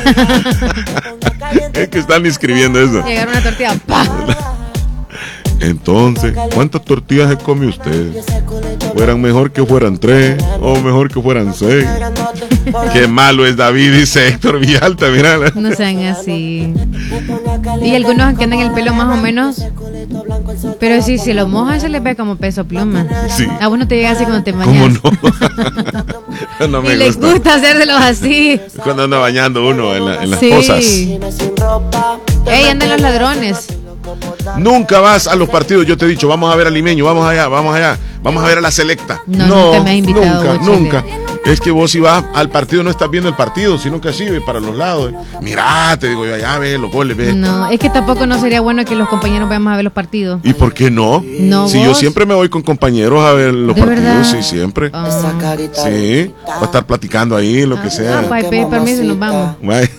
Es que están escribiendo eso. Llegar una tortilla, ¡pa! Entonces, ¿cuántas tortillas se come usted? ¿Fueran mejor que fueran 3 o mejor que fueran 6? Qué malo es David, dice Héctor Villalta, mira. No sean así. Y algunos que andan el pelo más o menos. Pero sí, si lo mojan se les ve como Peso Pluma. Sí. A vos no te llega así cuando te ¿Cómo bañas. no? No Y me les gusta. gusta hacérselos así. Cuando anda bañando uno en las Sí. cosas. Ey, andan los ladrones. Nunca vas a los partidos. Yo te he dicho, vamos a ver al Limeño, vamos allá. Vamos a ver a la Selecta. No, nunca me has invitado, Nunca, Bochele. nunca. Es que vos si vas al partido no estás viendo el partido, sino que así, ve para los lados. Mirá, te digo yo, allá ve los goles, ve. No, es que tampoco no sería bueno que los compañeros vayamos a ver los partidos. ¿Y por qué no? No, Si yo vos. siempre me voy con compañeros a ver los ¿De partidos, verdad? sí, siempre. Sí, va a estar platicando ahí, lo que Ah, sea. para pedir permiso y nos vamos. Vaya.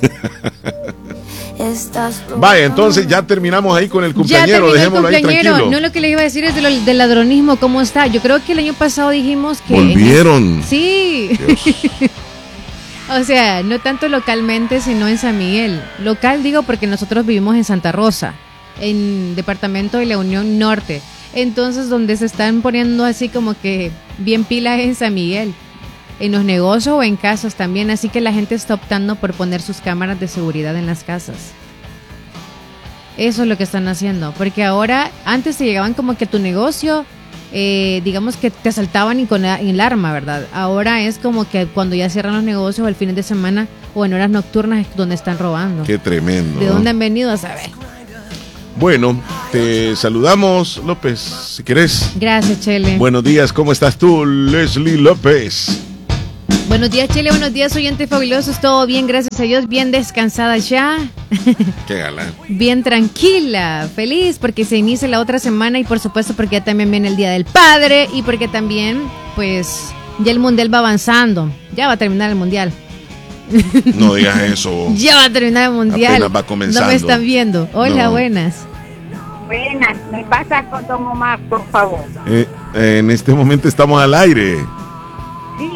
Vaya, entonces ya terminamos ahí con el Ya cumpleañero, terminó el dejémoslo ahí cumpleañero. tranquilo. No, lo que le iba a decir es del ladronismo, ¿cómo está? Yo creo que el año pasado dijimos que... Volvieron. Sí. O sea, no tanto localmente, sino en San Miguel. Local digo porque nosotros vivimos en Santa Rosa, en departamento de la Unión Norte. Entonces, donde se están poniendo así como que bien pilas es en San Miguel, en los negocios o en casas también, así que la gente está optando por poner sus cámaras de seguridad en las casas. Eso es lo que están haciendo, porque ahora, antes te llegaban como que a tu negocio, digamos que te asaltaban y con el arma, ¿verdad? Ahora es como que cuando ya cierran los negocios o el fin de semana o en horas nocturnas es donde están robando. Qué tremendo. ¿De dónde han venido a saber? Bueno, te saludamos, López, si querés. Gracias, Chele. Buenos días, ¿cómo estás tú, Leslie López? Buenos días, Chele, buenos días, oyentes fabulosos, todo bien, gracias a Dios, bien descansada ya. Qué galán. Bien tranquila, feliz porque se inicia la otra semana y por supuesto porque ya también viene el Día del Padre y porque también, pues, ya el Mundial va avanzando, ya va a terminar el Mundial. No digas eso. Ya va a terminar el Mundial. Apenas va comenzando. No me están viendo. Hola, No. buenas. Buenas, me pasa con don Omar, por favor. En este momento estamos al aire. Sí,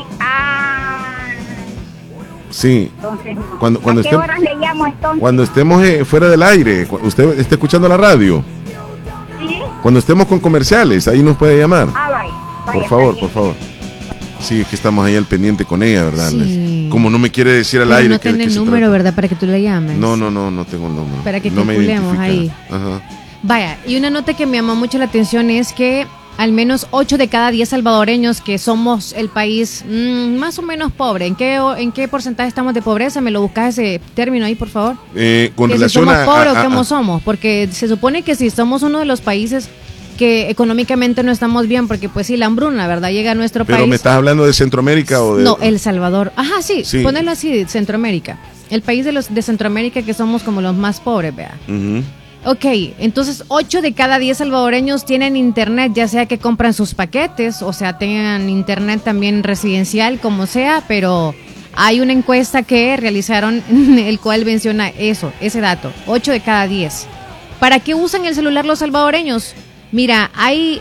Sí. entonces, Cuando ¿a qué horas le llamo entonces? Cuando estemos fuera del aire, usted está escuchando la radio. ¿Sí? Cuando estemos con comerciales, ahí nos puede llamar. Vaya, Por favor, por favor. Sí, es que estamos ahí al pendiente con ella, ¿verdad? Sí. Como no me quiere decir al Pero aire no que tiene se número, trata. ¿verdad? Para que tú le llames. No tengo el número. Para que no me calculemos identifica. ahí. Ajá. Vaya, y una nota que me llamó mucho la atención es que al menos 8 de cada 10 salvadoreños, que somos el país más o menos pobre, ¿en qué porcentaje estamos de pobreza? ¿Me lo buscas ese término ahí, por favor? Con que relación si somos pobres o a- cómo somos, porque se supone que si somos uno de los países que económicamente no estamos bien, porque pues sí, la hambruna, ¿verdad? Llega a nuestro Pero país. me estás hablando de Centroamérica o de... No, El Salvador. Ajá, sí, Sí. ponerlo así, Centroamérica. El país de Centroamérica que somos como los más pobres, vea. Ujú. Ok, entonces 8 de cada 10 salvadoreños tienen internet, ya sea que compran sus paquetes, o sea, tengan internet también residencial, como sea, pero hay una encuesta que realizaron el cual menciona ese dato, 8 de cada 10. ¿Para qué usan el celular los salvadoreños? Mira, hay,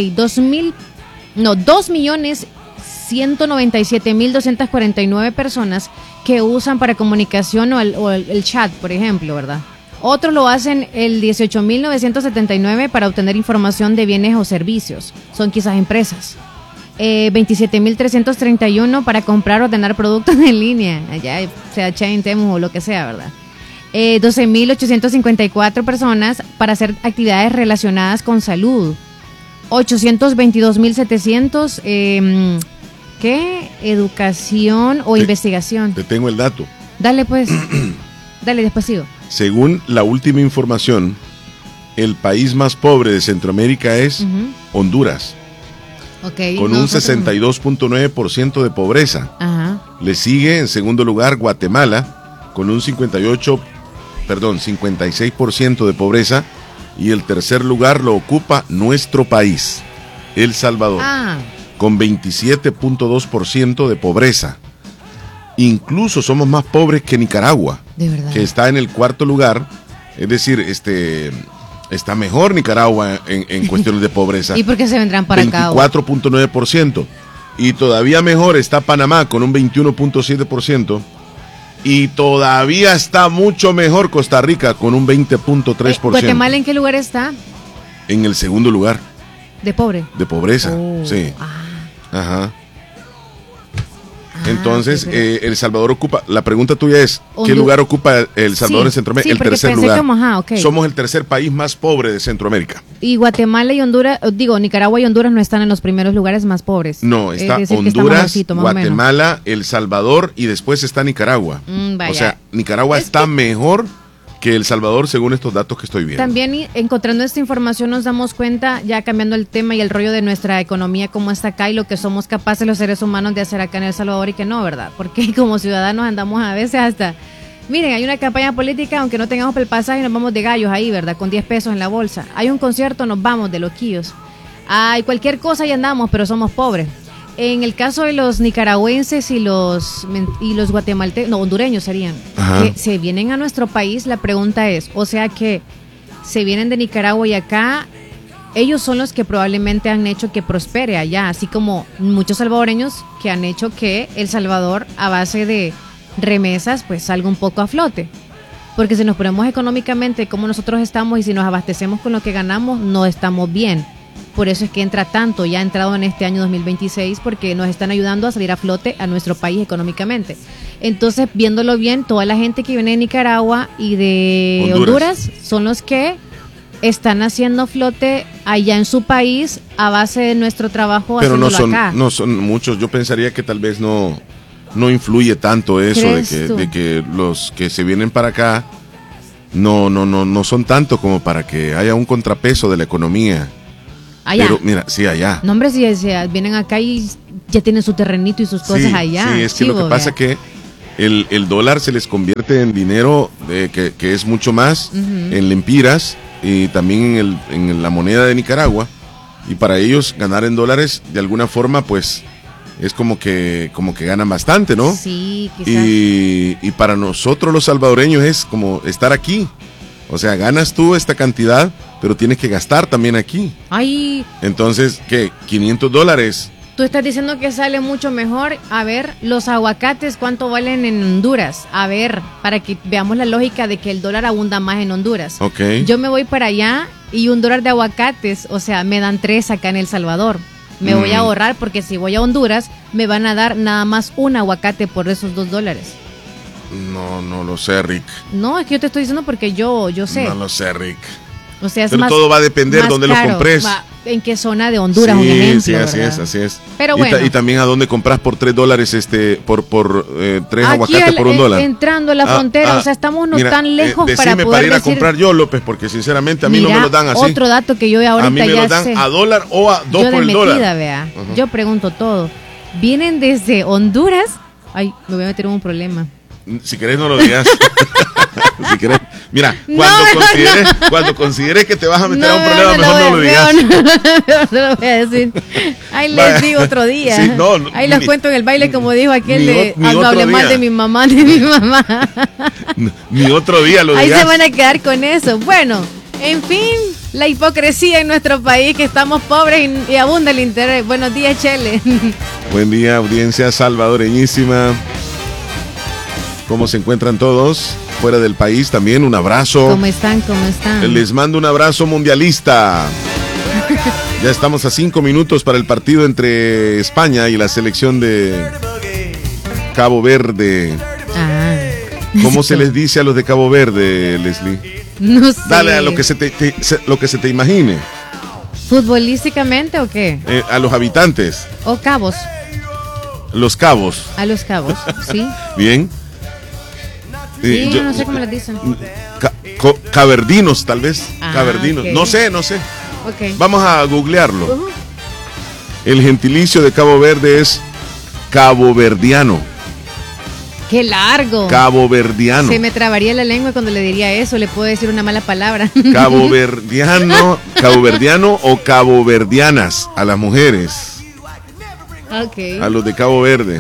2.197.249 personas que usan para comunicación o el chat, por ejemplo, ¿verdad? Otros lo hacen el 18.979 para obtener información de bienes o servicios. Son quizás empresas. 27.331 para comprar o ordenar productos en línea. Allá sea Chain, Temu o lo que sea, ¿verdad? 12.854 personas para hacer actividades relacionadas con salud. 822.700 ¿qué? Educación o investigación. Te tengo el dato. Dale pues. Dale, después sigo. Según la última información, el país más pobre de Centroamérica es Honduras, Okay, con un 62.9% de pobreza. Ajá. Le sigue en segundo lugar Guatemala, con un 56% de pobreza. Y el tercer lugar lo ocupa nuestro país, El Salvador, con 27.2% de pobreza. Incluso somos más pobres que Nicaragua, de verdad, que está en el cuarto lugar. Es decir, está mejor Nicaragua en cuestiones de pobreza. ¿Y por qué se vendrán para acá? 24.9%. Y todavía mejor está Panamá con un 21.7%. Y todavía está mucho mejor Costa Rica con un 20.3%. ¿Guatemala en qué lugar está? En el segundo lugar De pobre. de pobreza. Sí. Ajá. Entonces, El Salvador ocupa, la pregunta tuya es, ¿qué lugar ocupa El Salvador en Centroamérica? Sí, el porque tercer pensé lugar. como, ok. Somos el tercer país más pobre de Centroamérica. Y Guatemala y Honduras, Nicaragua y Honduras no están en los primeros lugares más pobres. No, está Es decir, que está Honduras, mejorcito, más o menos. Guatemala, El Salvador y después está Nicaragua. Vaya. O sea, Nicaragua está mejor que El Salvador según estos datos que estoy viendo. También encontrando esta información nos damos cuenta, ya cambiando el tema y el rollo de nuestra economía, cómo está acá y lo que somos capaces los seres humanos de hacer acá en El Salvador y que no, ¿verdad? Porque como ciudadanos andamos a veces hasta... Miren, hay una campaña política, aunque no tengamos el pasaje, nos vamos de gallos ahí, ¿verdad? Con 10 pesos en la bolsa. Hay un concierto, nos vamos de loquillos. Hay cualquier cosa y andamos, pero somos pobres. En el caso de los nicaragüenses y los guatemaltecos, no, hondureños serían, que se vienen a nuestro país, la pregunta es, o sea que se vienen de Nicaragua y acá, ellos son los que probablemente han hecho que prospere allá, así como muchos salvadoreños que han hecho que El Salvador, a base de remesas, pues salga un poco a flote. Porque si nos ponemos económicamente como nosotros estamos y si nos abastecemos con lo que ganamos, no estamos bien. Por eso es que entra tanto, ya ha entrado en este año 2026, porque nos están ayudando a salir a flote a nuestro país económicamente. Entonces, viéndolo bien, toda la gente que viene de Nicaragua y de Honduras son los que están haciendo flote allá en su país a base de nuestro trabajo. Pero acá. No son muchos. Yo pensaría que tal vez no influye tanto eso de que los que se vienen para acá no son tanto como para que haya un contrapeso de la economía. Allá. Pero mira, sí, allá. No, hombre, si vienen acá y ya tienen su terrenito y sus cosas allá. Sí, es que lo que pasa es que el dólar se les convierte en dinero que es mucho más, en lempiras y también en la moneda de Nicaragua. Y para ellos ganar en dólares, de alguna forma, pues es como que ganan bastante, ¿no? Sí, quizás. Y para nosotros los salvadoreños es como estar aquí. O sea, ganas tú esta cantidad, pero tienes que gastar también aquí. Ay. Entonces, ¿qué? $500. Tú estás diciendo que sale mucho mejor. A ver, los aguacates, ¿cuánto valen en Honduras? A ver, para que veamos la lógica de que el dólar abunda más en Honduras. Ok. Yo me voy para allá y $1 de aguacates, o sea, me dan 3 acá en El Salvador. Me voy a ahorrar porque si voy a Honduras, me van a dar nada más un aguacate por esos $2. No lo sé, Rick. No, es que yo te estoy diciendo porque yo sé. No lo sé, Rick. O sea, es pero más, todo va a depender más dónde caro. lo compres. En qué zona de Honduras, un ejemplo. Sí, así ¿verdad? es. Pero bueno. Y también a dónde compras por $3, por 3 aquí aguacates por $1. Entrando a la frontera, o sea, estamos mira, tan lejos decime para ir a decir, comprar yo, López, porque sinceramente a mí mira, no me lo dan así. Otro dato que yo ahorita a mí me ya lo dan sé. a $1 o a 2 yo por de el dólar. metida, vea. Yo pregunto todo. Vienen desde Honduras. Ay, me voy a meter en un problema. Si querés no lo digas. Si querés, mira, cuando consideres que te vas a meter a un problema, mejor no lo digas. No lo voy a decir. Ahí les digo otro día. Sí, ahí los cuento en el baile, como dijo aquel ni no hable mal de mi mamá, de mi mamá. Ni otro día lo digas. Ahí se van a quedar con eso. Bueno, en fin, la hipocresía en nuestro país, que estamos pobres y abunda el interés. Buenos días, Chele. Buen día, audiencia salvadoreñísima. ¿Cómo se encuentran todos? Fuera del país también, un abrazo. ¿Cómo están? Les mando un abrazo mundialista. Ya estamos a 5 minutos para el partido entre España y la selección de Cabo Verde. ¿Cómo se les dice a los de Cabo Verde, Leslie? No sé. Dale a lo que se te imagine. ¿Futbolísticamente o qué? A los habitantes. ¿O cabos? Los cabos. A los cabos, sí. Bien. Sí, yo no sé cómo les dicen. Caverdinos, tal vez. Caverdinos. Okay. No sé. Okay. Vamos a googlearlo. El gentilicio de Cabo Verde es caboverdiano. ¡Qué largo! Caboverdiano. Se me trabaría la lengua cuando le diría eso. Le puedo decir una mala palabra. Caboverdiano o caboverdianas a las mujeres. Okay. A los de Cabo Verde.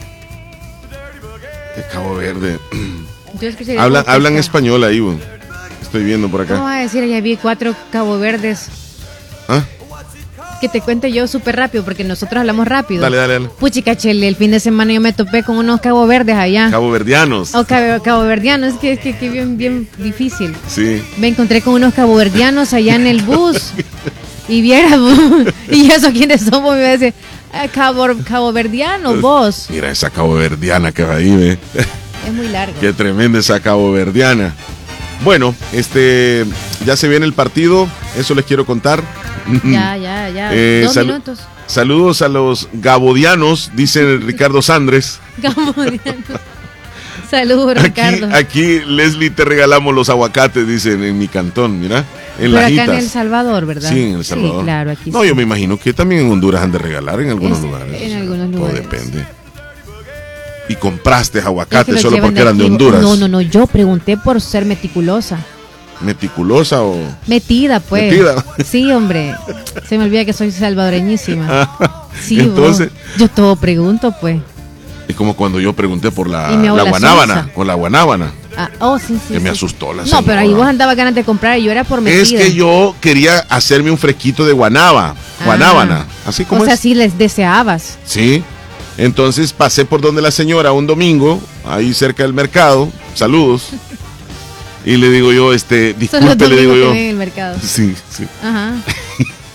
De Cabo Verde. Hablan español ahí, bueno. Estoy viendo por acá. ¿Cómo vas a decir? Ya vi 4 Cabo Verdes. ¿Ah? Que te cuente yo súper rápido, porque nosotros hablamos rápido. Dale. Puchica, Chele, el fin de semana yo me topé con unos Cabo Verdes allá. Caboverdianos. O caboverdianos, es que bien difícil. Sí. Me encontré con unos caboverdianos allá en el bus. Y viera, y eso, ¿quiénes somos? Me dice, caboverdiano, vos. Mira esa caboverdiana que va ahí, ve. Es muy largo. Qué tremenda esa caboverdiana. Bueno, ya se viene el partido, eso les quiero contar. Ya. 2 minutos. Saludos a los gabodianos, dice Ricardo Sandres. Gabodianos. Saludos, Ricardo. Aquí, Leslie, te regalamos los aguacates, dicen en mi cantón, mira. En Pero Lajitas. acá en El Salvador, ¿verdad? Sí, en El Salvador. Sí, claro, aquí no, sí. yo me imagino que también en Honduras han de regalar en algunos lugares. En algunos lugares. Todo depende. Y compraste aguacates es que solo porque eran de Honduras. No, yo pregunté por ser meticulosa. ¿Meticulosa o...? Metida, pues. Metida. Sí, hombre. Se me olvida que soy salvadoreñísima. Sí, entonces... yo todo pregunto, pues. Es como cuando yo pregunté por la guanábana. Salsa. Por la guanábana. Sí. Que me asustó la señora. No, pero ahí vos andabas ganas de comprar y yo era por metida. Es que yo quería hacerme un fresquito de guanábana. Así como o sea, sí les deseabas. Sí. Entonces pasé por donde la señora un domingo, ahí cerca del mercado. Saludos. Y le digo yo, disculpe, le digo yo. En el mercado. Sí. Ajá.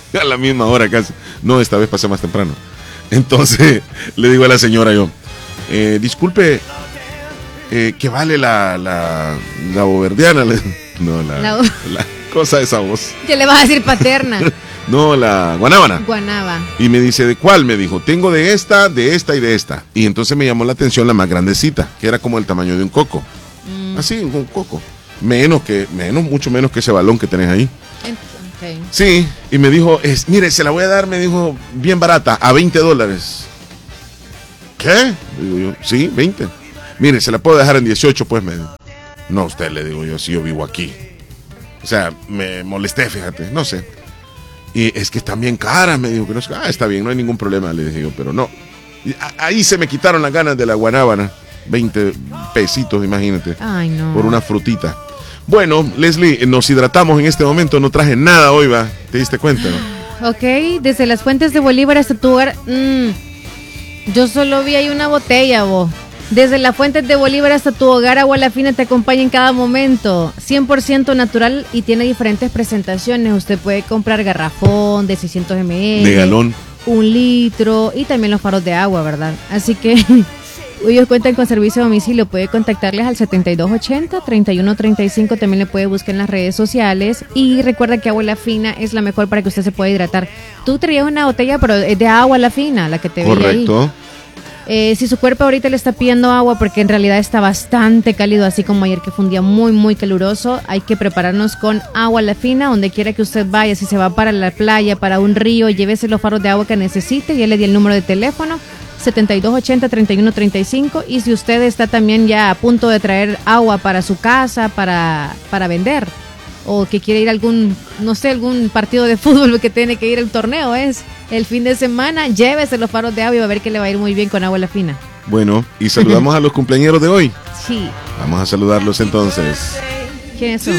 A la misma hora casi. No, esta vez pasé más temprano. Entonces le digo a la señora yo, disculpe, ¿qué vale la boverdiana? No, la cosa de esa voz. ¿Qué le vas a decir paterna? No, la guanábana. Guanaba. Y me dice, ¿de cuál? Me dijo, tengo de esta y de esta. Y entonces me llamó la atención la más grandecita, que era como el tamaño de un coco. Así, un coco. Mucho menos que ese balón que tenés ahí. Okay. Sí, y me dijo, mire, se la voy a dar, me dijo, bien barata, a $20. ¿Qué? Digo yo, sí, 20. Mire, se la puedo dejar en 18, pues me dijo. No, usted, le digo yo, si yo vivo aquí. O sea, me molesté, fíjate, no sé. Y es que están bien caras, me dijo, que no sé. Está bien, no hay ningún problema, le dije yo, pero no. Y ahí se me quitaron las ganas de la guanábana. 20 pesitos, imagínate. Ay, no. Por una frutita. Bueno, Leslie, nos hidratamos en este momento, no traje nada hoy, ¿va? ¿Te diste cuenta? ¿No? Ok, desde las fuentes de Bolívar hasta tu hogar. Yo solo vi ahí una botella, vos. Desde las fuentes de Bolívar hasta tu hogar, Agua La Fina te acompaña en cada momento. 100% natural y tiene diferentes presentaciones. Usted puede comprar garrafón de 600 ml. De galón. 1 litro y también los faros de agua, ¿verdad? Así que ellos cuentan con servicio de domicilio. Puede contactarles al 7280-3135. También le puede buscar en las redes sociales. Y recuerda que Agua La Fina es la mejor para que usted se pueda hidratar. Tú traías una botella, pero es de Agua La Fina, la que te veía ahí. Correcto. Si su cuerpo ahorita le está pidiendo agua porque en realidad está bastante cálido, así como ayer que fue un día muy, muy caluroso, hay que prepararnos con Agua La Fina, donde quiera que usted vaya. Si se va para la playa, para un río, llévese los faros de agua que necesite. Ya le di el número de teléfono, 7280-3135. Y si usted está también ya a punto de traer agua para su casa, para vender, o que quiere ir a algún partido de fútbol que tiene que ir al torneo, es el fin de semana, llévese los faros de agua y va a ver que le va a ir muy bien con Agua La Fina. Bueno, y saludamos a los cumpleañeros de hoy. Sí. Vamos a saludarlos entonces. ¿Quiénes son?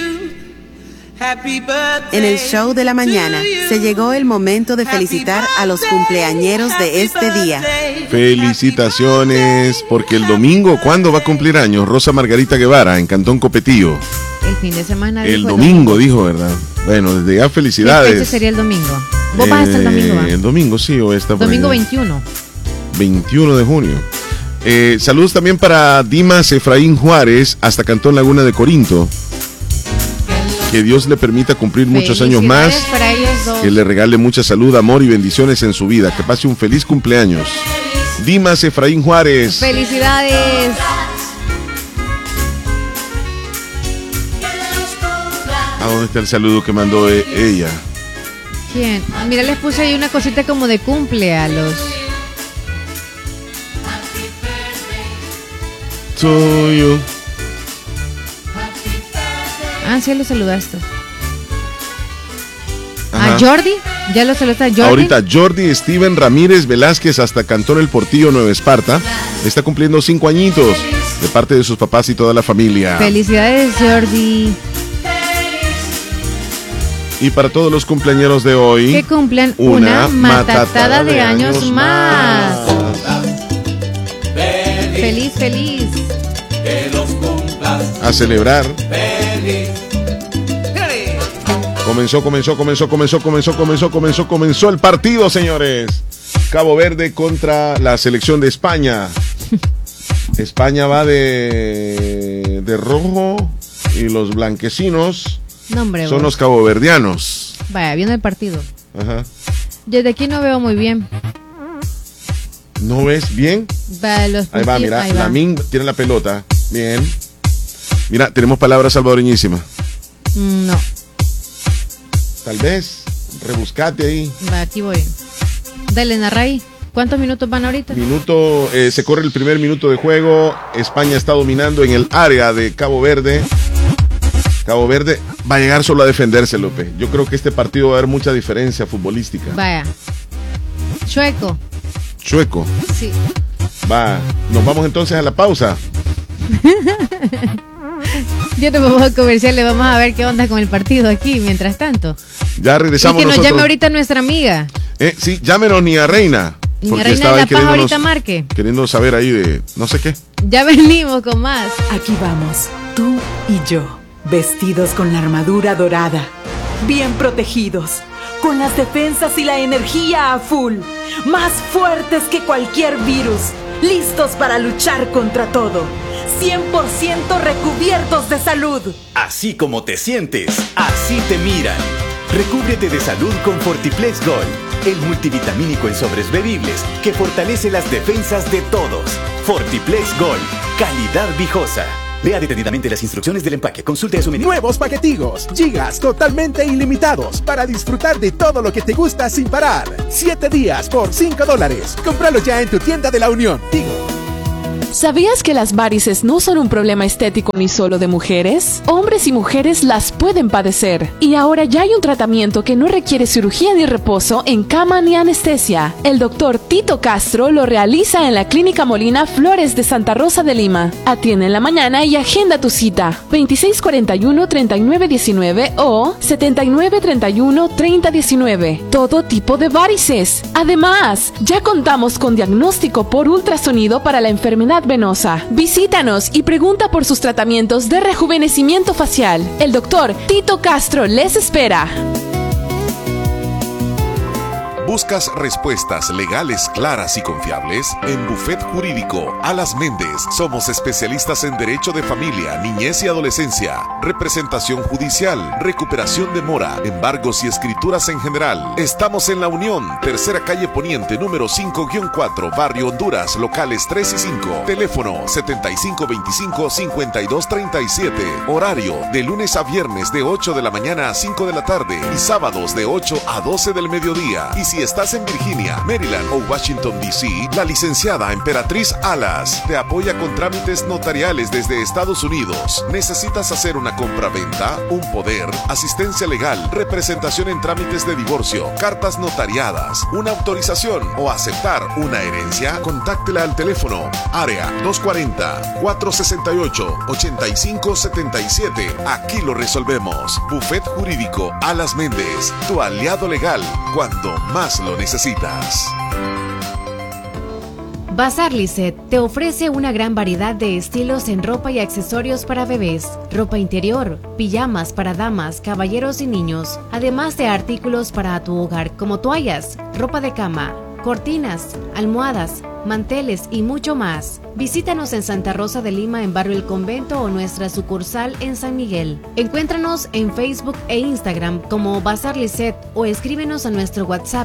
En el show de la mañana se llegó el momento de felicitar a los cumpleañeros de este día. Felicitaciones, porque el domingo, ¿cuándo va a cumplir años? Rosa Margarita Guevara, en Cantón Copetillo. El fin de semana. El domingo, dijo, ¿verdad? Bueno, desde ya felicidades. ¿Qué fecha sería el domingo? ¿Vos vas a estar el domingo, va? El domingo, sí, o esta domingo 21. 21 de junio. Saludos también para Dimas Efraín Juárez, hasta Cantón Laguna de Corinto. Que Dios le permita cumplir muchos años más. Para ellos dos. Que le regale mucha salud, amor y bendiciones en su vida. Que pase un feliz cumpleaños. Dimas Efraín Juárez. ¡Felicidades! ¿A dónde está el saludo que mandó ella? ¿Quién? Mira, les puse ahí una cosita como de cumple a los... Tuyo. Sí, lo saludaste. Ajá. ¿A Jordi? ¿Ya lo saludaste a Jordi? Ahorita Jordi Steven Ramírez Velázquez, hasta Cantón El Portillo, Nueva Esparta. Está cumpliendo 5 añitos de parte de sus papás y toda la familia. Felicidades, Jordi. Y para todos los cumpleañeros de hoy, que cumplen una matatada de años más. Feliz, feliz. Que los cumplas. A celebrar. Feliz. Comenzó el partido, señores. Cabo Verde contra la selección de España. España va de rojo y los blanquecinos son los caboverdianos. Vaya, viene el partido. Ajá. Desde aquí no veo muy bien. ¿No ves bien? Ahí va, mira, Lamín tiene la pelota. Bien. Mira, tenemos palabras salvadoreñísimas. No. Tal vez, rebuscate ahí. Va, aquí voy. Dale, narra ahí. ¿Cuántos minutos van ahorita? Se corre el primer minuto de juego. España está dominando en el área de Cabo Verde. Cabo Verde va a llegar solo a defenderse, López. Yo creo que este partido va a haber mucha diferencia futbolística. Vaya. Chueco. Sí. Va. Nos vamos entonces a la pausa. Ya nos vamos a comerciales, vamos a ver qué onda con el partido aquí, mientras tanto. Ya regresamos. Y que nos llame ahorita nuestra amiga. Sí, llámenos Niña Reina. Niña Reina de La Paz ahorita marque. Queriendo saber ahí de no sé qué. Ya venimos con más. Aquí vamos, tú y yo, vestidos con la armadura dorada, bien protegidos, con las defensas y la energía a full, más fuertes que cualquier virus, listos para luchar contra todo, 100% recubiertos de salud. Así como te sientes, así te miran. Recúbrete de salud con Fortiplex Gold, el multivitamínico en sobres bebibles que fortalece las defensas de todos. Fortiplex Gold, calidad viejosa. Lea detenidamente las instrucciones del empaque. Consulte su menú. Nuevos paquetigos, gigas totalmente ilimitados para disfrutar de todo lo que te gusta sin parar. 7 días por $5. Cómpralo ya en tu tienda de la Unión. Tigo. ¿Sabías que las varices no son un problema estético ni solo de mujeres? Hombres y mujeres las pueden padecer. Y ahora ya hay un tratamiento que no requiere cirugía ni reposo en cama ni anestesia. El doctor Tito Castro lo realiza en la Clínica Molina Flores de Santa Rosa de Lima. Atiende en la mañana y agenda tu cita. 2641-3919 o 7931-3019. Todo tipo de varices. Además, ya contamos con diagnóstico por ultrasonido para la enfermedad venosa. Visítanos y pregunta por sus tratamientos de rejuvenecimiento facial. El doctor Tito Castro les espera. ¿Buscas respuestas legales claras y confiables? En Buffet Jurídico Alas Méndez somos especialistas en derecho de familia, niñez y adolescencia, representación judicial, recuperación de mora, embargos y escrituras en general. Estamos en La Unión, tercera calle Poniente, número 5-4, Barrio Honduras, locales 3 y 5. Teléfono 7525-5237. Horario de lunes a viernes de 8 de la mañana a 5 de la tarde y sábados de 8 a 12 del mediodía. Y si estás en Virginia, Maryland o Washington, D.C., la licenciada Emperatriz Alas te apoya con trámites notariales desde Estados Unidos. ¿Necesitas hacer una compra-venta, un poder, asistencia legal, representación en trámites de divorcio, cartas notariadas, una autorización o aceptar una herencia? Contáctela al teléfono área 240-468-8577. Aquí lo resolvemos. Buffet Jurídico Alas Méndez, tu aliado legal cuando más lo necesitas. Bazar Lisset te ofrece una gran variedad de estilos en ropa y accesorios para bebés, ropa interior, pijamas para damas, caballeros y niños, además de artículos para tu hogar como toallas, ropa de cama, cortinas, almohadas, manteles y mucho más. Visítanos en Santa Rosa de Lima en Barrio El Convento o nuestra sucursal en San Miguel. Encuéntranos en Facebook e Instagram como Bazar Lisset o escríbenos a nuestro WhatsApp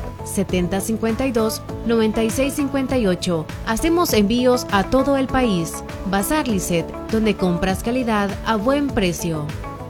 7052-9658. Hacemos envíos a todo el país. Bazar Lisset, donde compras calidad a buen precio.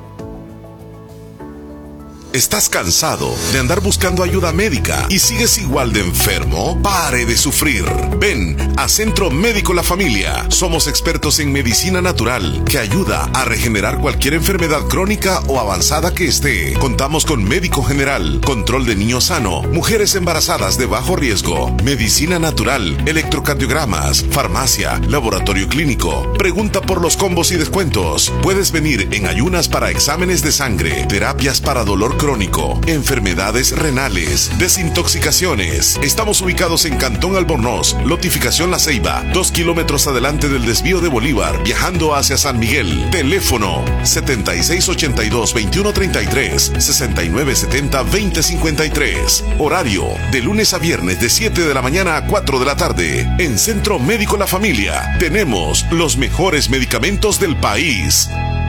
¿Estás cansado de andar buscando ayuda médica y sigues igual de enfermo? ¡Pare de sufrir! Ven a Centro Médico La Familia. Somos expertos en medicina natural que ayuda a regenerar cualquier enfermedad crónica o avanzada que esté. Contamos con médico general, control de niño sano, mujeres embarazadas de bajo riesgo, medicina natural, electrocardiogramas, farmacia, laboratorio clínico. Pregunta por los combos y descuentos. Puedes venir en ayunas para exámenes de sangre, terapias para dolor crónico, enfermedades renales, desintoxicaciones. Estamos ubicados en Cantón Albornoz, Lotificación La Ceiba, 2 kilómetros adelante del desvío de Bolívar, viajando hacia San Miguel. Teléfono 7682-2133, 6970-2053. Horario de lunes a viernes de 7 de la mañana a 4 de la tarde. En Centro Médico La Familia tenemos los mejores medicamentos del país.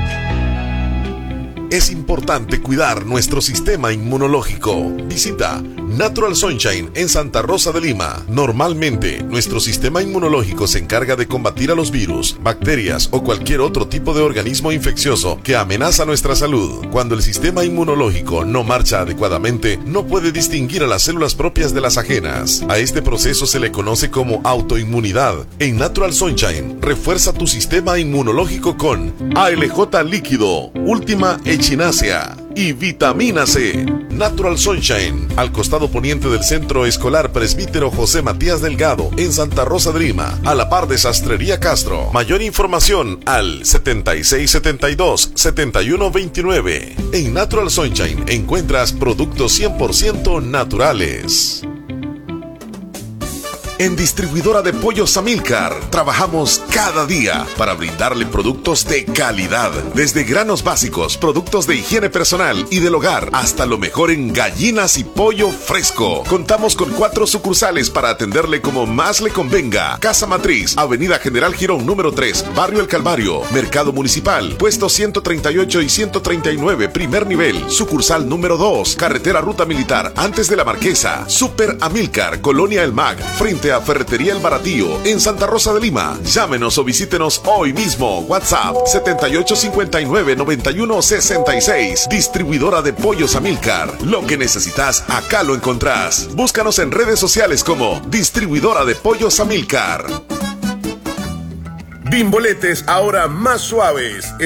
Es importante cuidar nuestro sistema inmunológico. Visita Natural Sunshine en Santa Rosa de Lima. Normalmente, nuestro sistema inmunológico se encarga de combatir a los virus, bacterias o cualquier otro tipo de organismo infeccioso que amenaza nuestra salud. Cuando el sistema inmunológico no marcha adecuadamente, no puede distinguir a las células propias de las ajenas. A este proceso se le conoce como autoinmunidad. En Natural Sunshine, refuerza tu sistema inmunológico con ALJ líquido, Última Echinacea y vitamina C. Natural Sunshine, al costado poniente del Centro Escolar Presbítero José Matías Delgado, en Santa Rosa de Lima, a la par de Sastrería Castro. Mayor información al 7672-7129. En Natural Sunshine encuentras productos 100% naturales. En Distribuidora de Pollos Amílcar trabajamos cada día para brindarle productos de calidad, desde granos básicos, productos de higiene personal y del hogar, hasta lo mejor en gallinas y pollo fresco. Contamos con 4 sucursales para atenderle como más le convenga. Casa Matriz, Avenida General Girón número 3, Barrio El Calvario, Mercado Municipal, puestos 138 y 139, primer nivel. Sucursal número 2, Carretera Ruta Militar, antes de la Marquesa. Super Amílcar, Colonia El Mag, frente a Ferretería El Baratillo, en Santa Rosa de Lima. Llámenos o visítenos hoy mismo. WhatsApp 7859-9166. Distribuidora de Pollos Amílcar. Lo que necesitas, acá lo encontrás. Búscanos en redes sociales como Distribuidora de Pollos Amílcar. Bimboletes ahora más suaves.